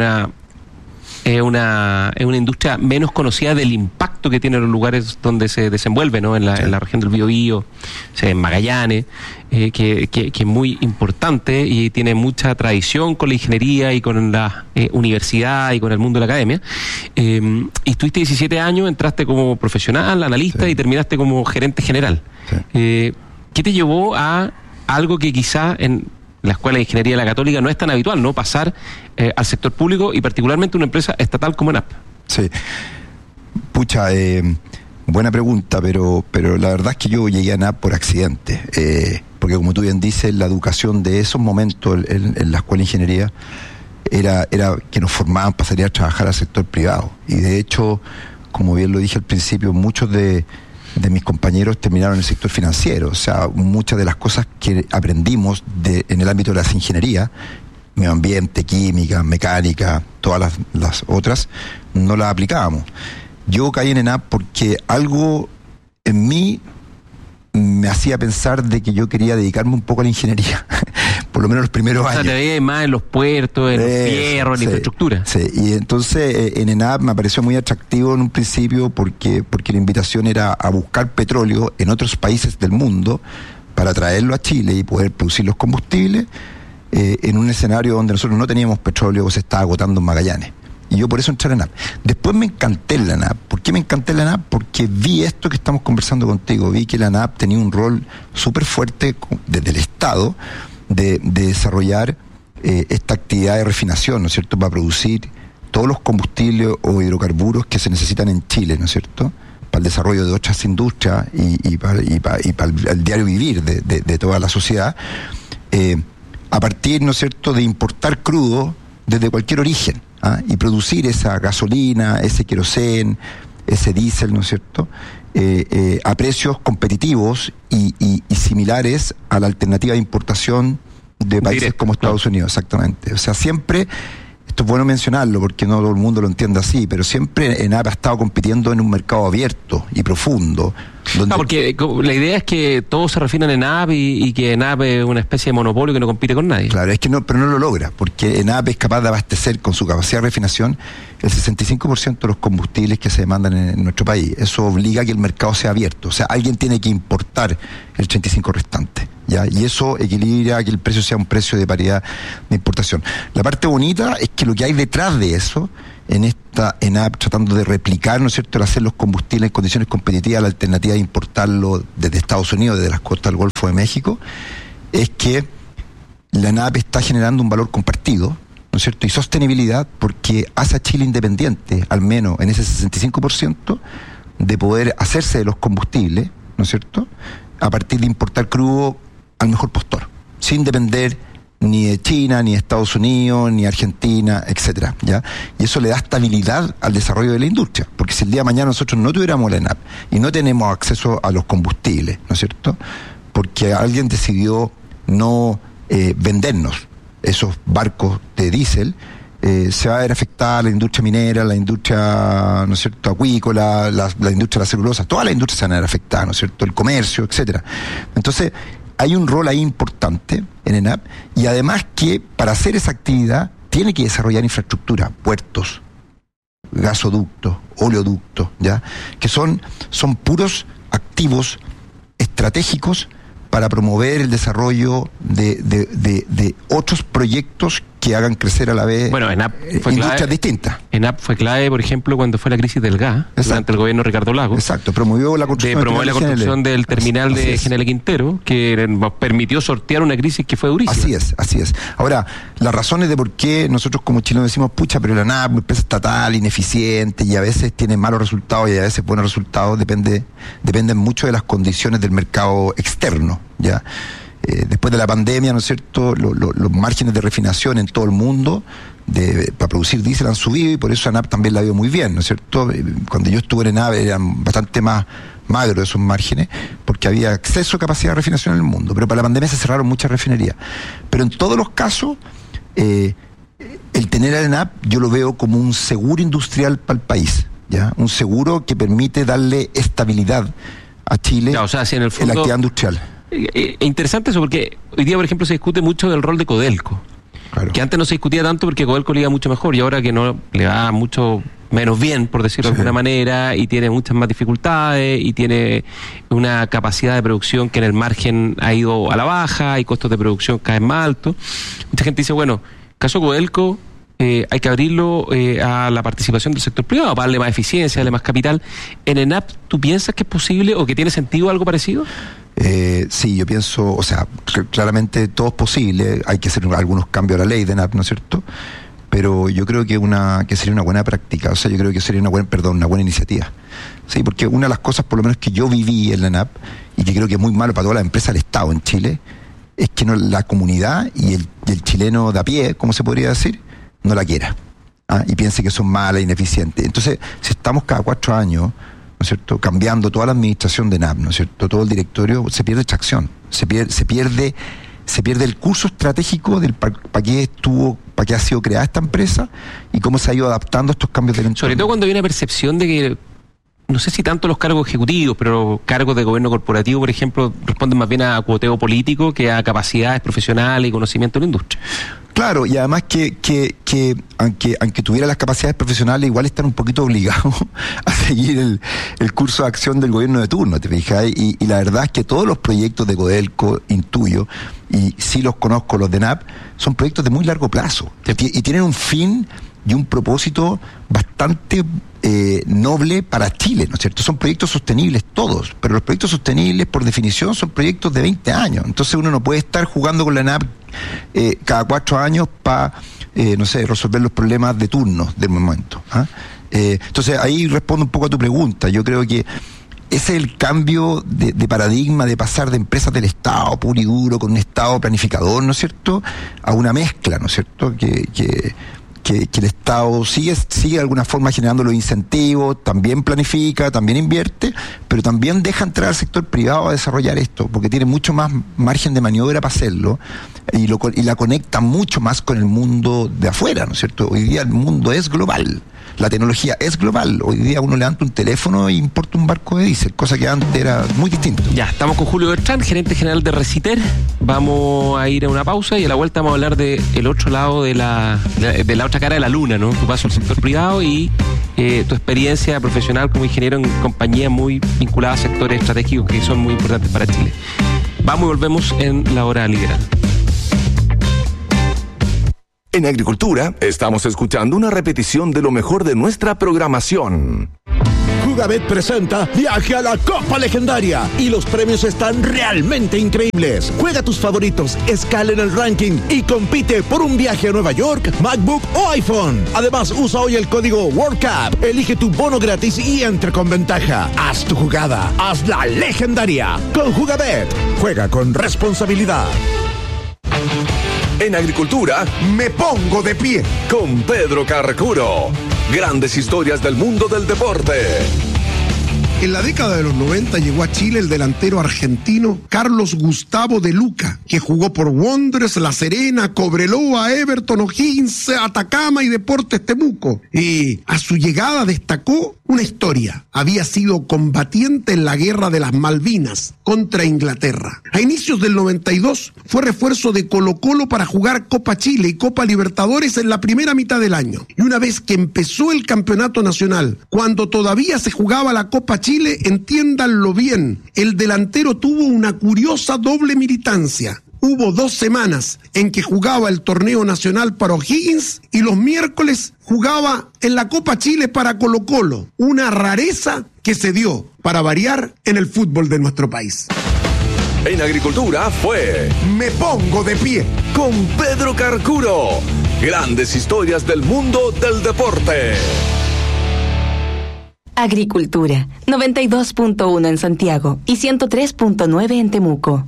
una industria menos conocida del impacto que tiene en los lugares donde se desenvuelve, ¿no?, en la región del Biobío, en Magallanes, que es muy importante y tiene mucha tradición con la ingeniería y con la universidad y con el mundo de la academia. Y estuviste 17 años, entraste como profesional, analista, y terminaste como gerente general. Sí. ¿Qué te llevó a algo que quizá en la Escuela de Ingeniería de la Católica no es tan habitual, ¿no?, pasar al sector público y particularmente una empresa estatal como ENAP? Sí. Pucha, buena pregunta, pero la verdad es que yo llegué a ENAP por accidente, porque como tú bien dices, la educación de esos momentos en la Escuela de Ingeniería era que nos formaban para salir a trabajar al sector privado. Y de hecho, como bien lo dije al principio, muchos de mis compañeros terminaron en el sector financiero. O sea, muchas de las cosas que aprendimos en el ámbito de las ingenierías, medio ambiente, química, mecánica, todas las otras, no las aplicábamos. Yo caí en ENAP porque algo en mí me hacía pensar de que yo quería dedicarme un poco a la ingeniería, por lo menos los primeros años. O sea, te veías más en los puertos, en los fierros, en la infraestructura. Sí, y entonces en ENAP me pareció muy atractivo en un principio porque la invitación era a buscar petróleo en otros países del mundo para traerlo a Chile y poder producir los combustibles en un escenario donde nosotros no teníamos petróleo o se estaba agotando en Magallanes. Y yo por eso entré en la ENAP. Después me encanté en la ENAP. ¿Por qué me encanté en la ENAP? Porque vi esto que estamos conversando contigo. Vi que la ENAP tenía un rol súper fuerte desde el Estado de desarrollar esta actividad de refinación, ¿no es cierto?, para producir todos los combustibles o hidrocarburos que se necesitan en Chile, ¿no es cierto?, el desarrollo de otras industrias y para el diario vivir de toda la sociedad, a partir, ¿no es cierto?, de importar crudo desde cualquier origen, y producir esa gasolina, ese querosén, ese diésel, ¿no es cierto?, a precios competitivos y similares a la alternativa de importación de países directo, como Estados Unidos, exactamente. O sea, siempre, esto es bueno mencionarlo porque no todo el mundo lo entiende así, pero siempre ENAP ha estado compitiendo en un mercado abierto y profundo. Porque la idea es que todos se refinan en ENAP y que ENAP es una especie de monopolio que no compite con nadie. Claro, es que no, pero no lo logra, porque ENAP es capaz de abastecer con su capacidad de refinación el 65% de los combustibles que se demandan en nuestro país. Eso obliga a que el mercado sea abierto. O sea, alguien tiene que importar el 35% restante, ¿ya? Y eso equilibra que el precio sea un precio de paridad de importación. La parte bonita es que lo que hay detrás de eso, en esta ENAP tratando de replicar, ¿no es cierto?, el hacer los combustibles en condiciones competitivas, la alternativa de importarlo desde Estados Unidos, desde las costas del Golfo de México, es que la ENAP está generando un valor compartido, ¿no es cierto?, y sostenibilidad, porque hace a Chile independiente, al menos en ese 65%, de poder hacerse de los combustibles, ¿no es cierto?, a partir de importar crudo al mejor postor, sin depender ni de China, ni de Estados Unidos, ni Argentina, etcétera, ¿ya? Y eso le da estabilidad al desarrollo de la industria, porque si el día de mañana nosotros no tuviéramos la ENAP y no tenemos acceso a los combustibles, ¿no es cierto?, porque alguien decidió no vendernos esos barcos de diésel, se va a ver afectada la industria minera, la industria, ¿no es cierto?, acuícola, la industria de la celulosa, todas las industrias se van a ver afectadas, ¿no es cierto?, el comercio, etcétera. Entonces, hay un rol ahí importante en ENAP, y además que para hacer esa actividad tiene que desarrollar infraestructura, puertos, gasoductos, oleoductos, ¿ya?, que son puros activos estratégicos para promover el desarrollo de otros proyectos que hagan crecer a la vez ENAP fue industrias clave, distintas. ENAP fue clave, por ejemplo, cuando fue la crisis del gas, durante el gobierno de Ricardo Lagos. Exacto, promovió la construcción del terminal de General Quintero, que nos permitió sortear una crisis que fue durísima. Así es. Ahora, las razones de por qué nosotros como chilenos decimos, pucha, pero la ENAP, empresa estatal, ineficiente, y a veces tiene malos resultados y a veces buenos resultados, dependen mucho de las condiciones del mercado externo, ¿ya? Después de la pandemia, ¿no es cierto?, los márgenes de refinación en todo el mundo para producir diésel han subido, y por eso ENAP también la vio muy bien, ¿no es cierto? Cuando yo estuve en ENAP eran bastante más magros esos márgenes, porque había acceso a capacidad de refinación en el mundo, pero para la pandemia se cerraron muchas refinerías. Pero en todos los casos, el tener a ENAP yo lo veo como un seguro industrial para el país, ¿ya? Un seguro que permite darle estabilidad a Chile, o sea, si en el fondo, en la actividad industrial. Interesante eso, porque hoy día, por ejemplo, se discute mucho del rol de Codelco, que antes no se discutía tanto porque Codelco le iba mucho mejor, y ahora que no le va mucho menos bien, por decirlo de alguna manera, y tiene muchas más dificultades, y tiene una capacidad de producción que en el margen ha ido a la baja, y costos de producción cada vez más altos. Mucha gente dice, bueno, caso Codelco, hay que abrirlo a la participación del sector privado para darle más eficiencia, darle más capital. ¿En ENAP tú piensas que es posible o que tiene sentido algo parecido? Sí, yo pienso, o sea, claramente todo es posible, hay que hacer algunos cambios a la ley de ENAP, ¿no es cierto? Pero yo creo que sería una buena práctica, o sea, yo creo que sería una buena iniciativa. Sí, porque una de las cosas, por lo menos, que yo viví en la ENAP, y que creo que es muy malo para todas las empresas del Estado en Chile, es que la comunidad y el chileno de a pie, ¿cómo se podría decir?, no la quiera, y piense que son malas, ineficientes. Entonces, si estamos cada 4 años, ¿no es cierto?, cambiando toda la administración de ENAP, ¿no es cierto?, todo el directorio, se pierde tracción, se pierde el curso estratégico del para qué ha sido creada esta empresa y cómo se ha ido adaptando a estos cambios del entorno. Sobre todo cuando hay una percepción de que, no sé si tanto los cargos ejecutivos, pero cargos de gobierno corporativo, por ejemplo, responden más bien a cuoteo político que a capacidades profesionales y conocimiento de la industria. Claro, y además que aunque tuviera las capacidades profesionales, igual están un poquito obligados a seguir el curso de acción del gobierno de turno, ¿te fijas? Y la verdad es que todos los proyectos de Codelco, intuyo, y sí los conozco, los de ENAP, son proyectos de muy largo plazo, y tienen un fin y un propósito bastante noble para Chile, ¿no es cierto? Son proyectos sostenibles todos, pero los proyectos sostenibles, por definición, son proyectos de 20 años. Entonces uno no puede estar jugando con la ENAP cada 4 años para, no sé, resolver los problemas de turno del momento. Entonces ahí respondo un poco a tu pregunta. Yo creo que ese es el cambio de paradigma de pasar de empresas del Estado puro y duro con un Estado planificador, ¿no es cierto?, a una mezcla, ¿no es cierto?, que el Estado sigue de alguna forma generando los incentivos, también planifica, también invierte, pero también deja entrar al sector privado a desarrollar esto, porque tiene mucho más margen de maniobra para hacerlo y la conecta mucho más con el mundo de afuera, ¿no es cierto? Hoy día el mundo es global. La tecnología es global. Hoy día uno levanta un teléfono e importa un barco de diésel, cosa que antes era muy distinto. Ya, estamos con Julio Bertrán, gerente general de Reciter. Vamos a ir a una pausa y a la vuelta vamos a hablar del otro lado de la otra cara de la luna, ¿no? Tu paso al sector privado y tu experiencia profesional como ingeniero en compañías muy vinculadas a sectores estratégicos que son muy importantes para Chile. Vamos y volvemos en La Hora Liberal. En Agricultura estamos escuchando una repetición de lo mejor de nuestra programación. Jugabet presenta Viaje a la Copa Legendaria y los premios están realmente increíbles. Juega tus favoritos, escala en el ranking y compite por un viaje a Nueva York, MacBook o iPhone. Además, usa hoy el código WorldCup, elige tu bono gratis y entra con ventaja. Haz tu jugada, hazla legendaria. Con Jugabet, juega con responsabilidad. En Agricultura, Me Pongo de Pie con Pedro Carcuro. Grandes historias del mundo del deporte. En la década de los 90 llegó a Chile el delantero argentino Carlos Gustavo de Luca, que jugó por Wanderers, La Serena, Cobreloa, Everton, O'Higgins, Atacama y Deportes Temuco. Y a su llegada destacó una historia. Había sido combatiente en la guerra de las Malvinas contra Inglaterra. A inicios del 92 fue refuerzo de Colo-Colo para jugar Copa Chile y Copa Libertadores en la primera mitad del año. Y una vez que empezó el campeonato nacional, cuando todavía se jugaba la Copa Chile, entiéndanlo bien, el delantero tuvo una curiosa doble militancia. Hubo 2 semanas en que jugaba el torneo nacional para O'Higgins y los miércoles jugaba en la Copa Chile para Colo-Colo. Una rareza que se dio, para variar, en el fútbol de nuestro país. En Agricultura fue Me Pongo de Pie con Pedro Carcuro. Grandes historias del mundo del deporte. Agricultura, 92.1 en Santiago y 103.9 en Temuco.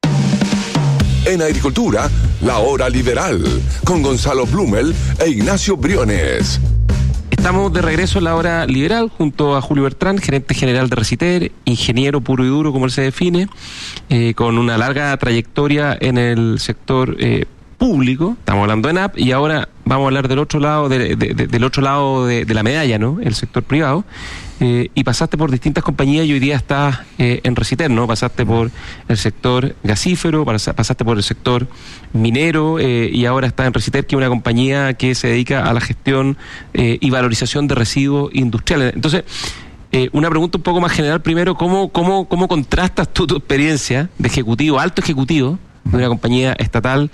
En Agricultura, La Hora Liberal, con Gonzalo Blumel e Ignacio Briones. Estamos de regreso en La Hora Liberal junto a Julio Bertrán, gerente general de Reciter, ingeniero puro y duro como él se define, con una larga trayectoria en el sector público. Estamos hablando de NAP y ahora vamos a hablar del otro lado del otro lado de la medalla, ¿no? El sector privado. Y pasaste por distintas compañías y hoy día estás en Reciter, ¿no? Pasaste por el sector gasífero, pasaste por el sector minero y ahora estás en Reciter, que es una compañía que se dedica a la gestión y valorización de residuos industriales. Entonces, una pregunta un poco más general primero, ¿cómo contrastas tu experiencia de ejecutivo, alto ejecutivo, de una compañía estatal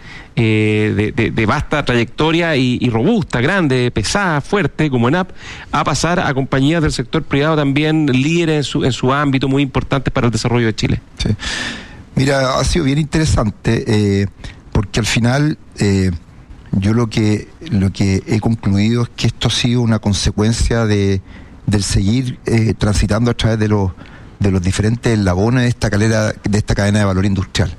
de vasta trayectoria y robusta, grande, pesada, fuerte, como ENAP, a pasar a compañías del sector privado también líderes en su ámbito, muy importantes para el desarrollo de Chile? Sí. Mira, ha sido bien interesante, porque al final yo lo que he concluido es que esto ha sido una consecuencia del seguir transitando a través de los diferentes eslabones de esta cadena de valor industrial.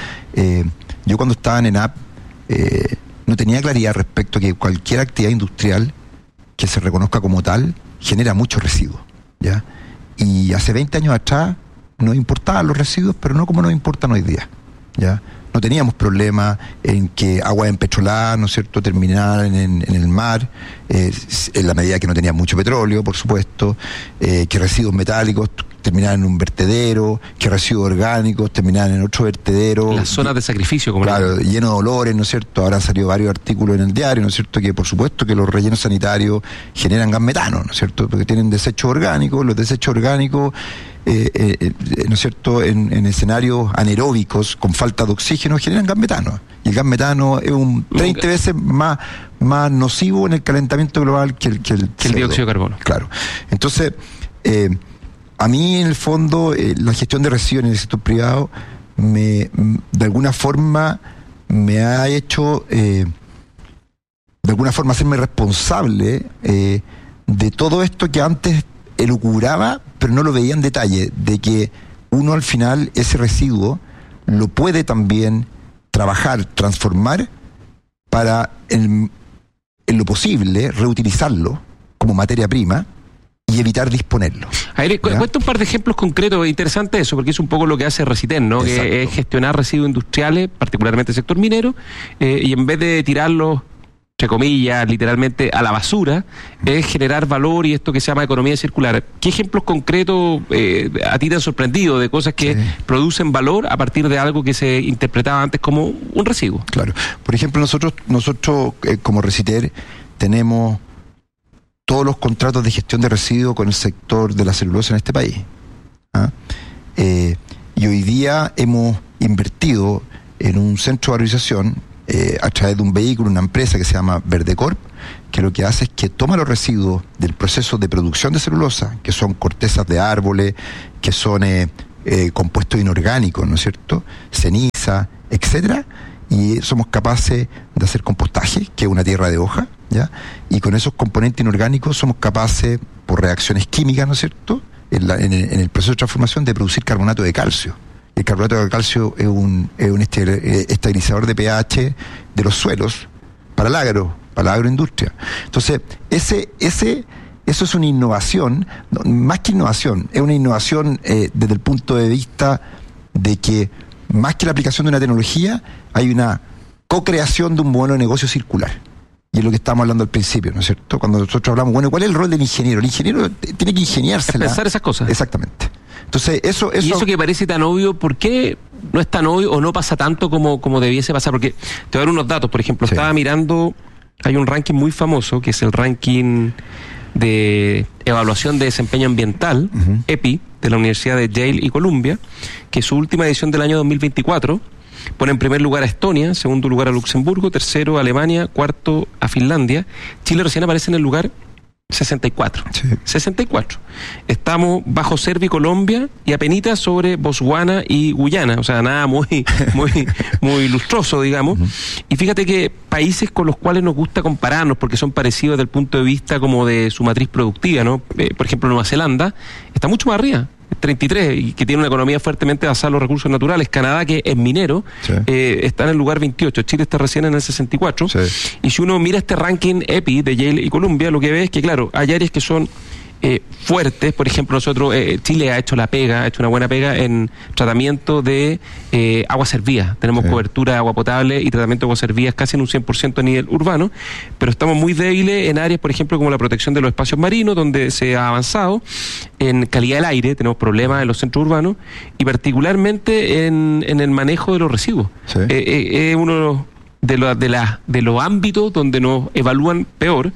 Yo cuando estaba en ENAP no tenía claridad respecto a que cualquier actividad industrial que se reconozca como tal genera muchos residuos, ¿ya? Y hace 20 años atrás nos importaban los residuos, pero no como nos importan hoy día, ¿ya? No teníamos problema en que aguas empetroladas, ¿no es cierto?, terminaran en el mar, en la medida que no tenía mucho petróleo, por supuesto, que residuos metálicos terminaban en un vertedero, que residuos orgánicos terminaban en otro vertedero. Las zonas de sacrificio, como claro, lleno de olores, ¿no es cierto? Ahora han salido varios artículos en el diario, ¿no es cierto?, que por supuesto que los rellenos sanitarios generan gas metano, ¿no es cierto?, porque tienen desechos orgánicos, los desechos orgánicos, ¿no es cierto?, en escenarios anaeróbicos con falta de oxígeno generan gas metano. Y el gas metano es 30 veces más nocivo en el calentamiento global que el dióxido de carbono. Claro. Entonces, a mí en el fondo la gestión de residuos en el sector privado de alguna forma me ha hecho de alguna forma hacerme responsable de todo esto que antes elucubraba, pero no lo veía en detalle, de que uno al final ese residuo lo puede también trabajar, transformar para en lo posible reutilizarlo como materia prima y evitar disponerlo. A ver, cuenta un par de ejemplos concretos. Interesante eso, porque es un poco lo que hace Reciten, ¿no? Exacto. Que es gestionar residuos industriales, particularmente el sector minero, y en vez de tirarlos, entre comillas, literalmente a la basura, es generar valor y esto que se llama economía circular. ¿Qué ejemplos concretos a ti te han sorprendido de cosas que producen valor a partir de algo que se interpretaba antes como un residuo? Claro. Por ejemplo, nosotros como Reciter tenemos todos los contratos de gestión de residuos con el sector de la celulosa en este país. Y hoy día hemos invertido en un centro de valorización a través de un vehículo, una empresa que se llama Verdecorp, que lo que hace es que toma los residuos del proceso de producción de celulosa, que son cortezas de árboles, que son compuestos inorgánicos, ¿no es cierto?, ceniza, etcétera, y somos capaces de hacer compostaje, que es una tierra de hoja, ¿ya? Y con esos componentes inorgánicos somos capaces, por reacciones químicas, ¿no es cierto?, en el proceso de transformación, de producir carbonato de calcio. El carbonato de calcio es un estabilizador de pH de los suelos para la agroindustria. Entonces, eso es una innovación, más que innovación, es una innovación desde el punto de vista de que, más que la aplicación de una tecnología, hay una co-creación de un modelo de negocio circular. Y es lo que estábamos hablando al principio, ¿no es cierto? Cuando nosotros hablamos, bueno, ¿cuál es el rol del ingeniero? El ingeniero tiene que ingeniársela. Pensar esas cosas. Exactamente. Entonces, eso... Y eso que parece tan obvio, ¿por qué no es tan obvio o no pasa tanto como debiese pasar? Porque te voy a dar unos datos. Por ejemplo, estaba mirando, hay un ranking muy famoso, que es el ranking de evaluación de desempeño ambiental, EPI, de la Universidad de Yale y Columbia, que su última edición del año 2024 pone en primer lugar a Estonia, en segundo lugar a Luxemburgo, tercero a Alemania, cuarto a Finlandia. Chile recién aparece en el lugar 64. Sí. 64. Estamos bajo Serbia y Colombia y apenitas sobre Botswana y Guyana. O sea, nada muy lustroso, digamos. Y fíjate que países con los cuales nos gusta compararnos, porque son parecidos desde el punto de vista como de su matriz productiva, ¿no? Por ejemplo, Nueva Zelanda está mucho más arriba. 33, y que tiene una economía fuertemente basada en los recursos naturales. Canadá, que es minero, está en el lugar 28. Chile está recién en el 64. Sí. Y si uno mira este ranking EPI de Yale y Columbia, lo que ve es que, claro, hay áreas que son fuertes. Por ejemplo, nosotros, Chile ha hecho una buena pega en tratamiento de aguas servidas. Tenemos cobertura de agua potable y tratamiento de aguas servidas casi en un 100% a nivel urbano, pero estamos muy débiles en áreas, por ejemplo, como la protección de los espacios marinos, donde se ha avanzado. En calidad del aire tenemos problemas en los centros urbanos, y particularmente en el manejo de los residuos. Es uno de los ámbitos donde nos evalúan peor,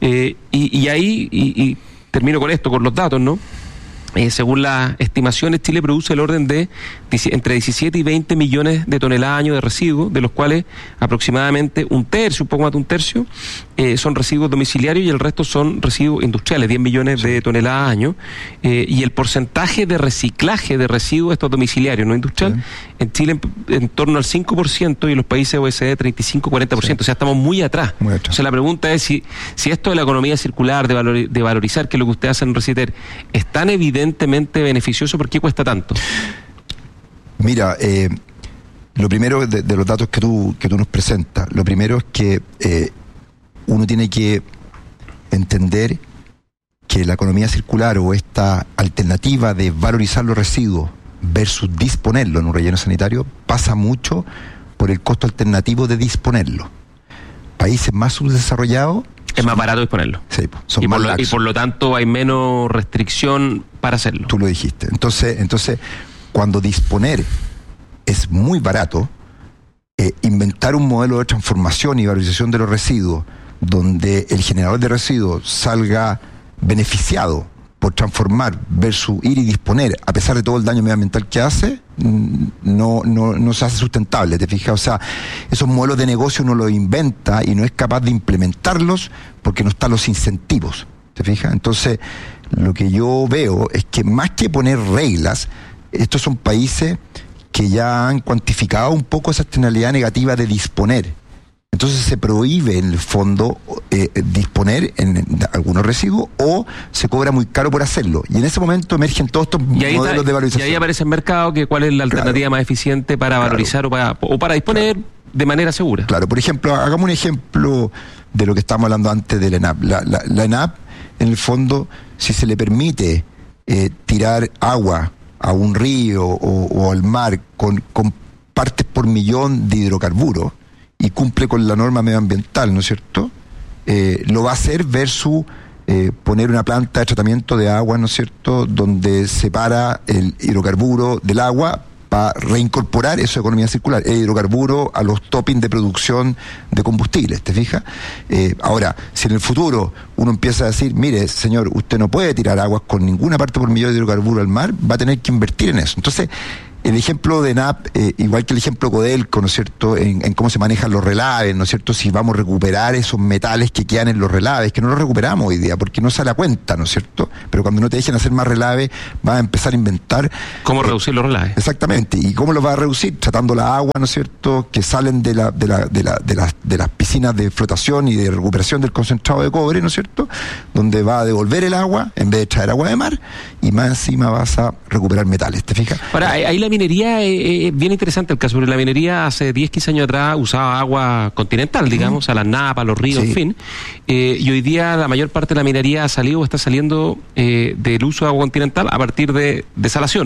y ahí termino con esto, con los datos, ¿no? Según las estimaciones, Chile produce el orden de entre 17 y 20 millones de toneladas año de residuos, de los cuales aproximadamente un poco más de un tercio, son residuos domiciliarios y el resto son residuos industriales, 10 millones de toneladas año. Y el porcentaje de reciclaje de residuos, estos domiciliarios, no industrial, en Chile en torno al 5% y en los países OECD 35-40%. O sea, estamos muy atrás. O sea, la pregunta es si esto de la economía circular, de valorizar, que es lo que ustedes hacen en Reciter, es tan evidentemente beneficioso, ¿por qué cuesta tanto? Mira, lo primero de los datos que tú nos presentas, lo primero es que uno tiene que entender que la economía circular, o esta alternativa de valorizar los residuos versus disponerlo en un relleno sanitario, pasa mucho por el costo alternativo de disponerlo. Países más subdesarrollados, es más barato disponerlo. Sí, son más laxos. Y por lo tanto hay menos restricción para hacerlo. Tú lo dijiste. Entonces, cuando disponer es muy barato, inventar un modelo de transformación y valorización de los residuos donde el generador de residuos salga beneficiado por transformar versus ir y disponer, a pesar de todo el daño medioambiental que hace, no se hace sustentable, ¿te fijas? O sea, esos modelos de negocio uno los inventa y no es capaz de implementarlos porque no están los incentivos, ¿te fijas? Entonces, lo que yo veo es que más que poner reglas, estos son países que ya han cuantificado un poco esa externalidad negativa de disponer. Entonces se prohíbe en el fondo disponer en algunos residuos o se cobra muy caro por hacerlo. Y en ese momento emergen todos estos modelos de valorización. Y ahí aparece el mercado que cuál es la alternativa más eficiente para valorizar o para disponer de manera segura. Claro, por ejemplo, hagamos un ejemplo de lo que estábamos hablando antes de la ENAP. La ENAP, en el fondo, si se le permite tirar agua a un río o al mar con partes por millón de hidrocarburos y cumple con la norma medioambiental, ¿no es cierto? Lo va a hacer versus poner una planta de tratamiento de agua, ¿no es cierto?, donde separa el hidrocarburo del agua para reincorporar eso de economía circular, el hidrocarburo a los toppings de producción de combustibles, ¿te fijas? Ahora, si en el futuro uno empieza a decir, mire, señor, usted no puede tirar aguas con ninguna parte por millón de hidrocarburo al mar, va a tener que invertir en eso. Entonces, el ejemplo de ENAP, igual que el ejemplo Codelco, ¿no es cierto?, en cómo se manejan los relaves, ¿no es cierto?, si vamos a recuperar esos metales que quedan en los relaves, que no los recuperamos hoy día, porque no sale a cuenta, ¿no es cierto?, pero cuando no te dejen hacer más relaves, vas a empezar a inventar... ¿Cómo reducir los relaves? Exactamente, ¿y cómo los vas a reducir? Tratando la agua, ¿no es cierto?, que salen de las piscinas de flotación y de recuperación del concentrado de cobre, ¿no es cierto?, donde va a devolver el agua, en vez de traer agua de mar, y más encima vas a recuperar metales, ¿te fijas? Ahora, ahí la minería es bien interesante el caso, porque la minería hace 10, 15 años atrás usaba agua continental, digamos, a las napas, a los ríos, en fin, y hoy día la mayor parte de la minería ha salido o está saliendo del uso de agua continental a partir de desalación.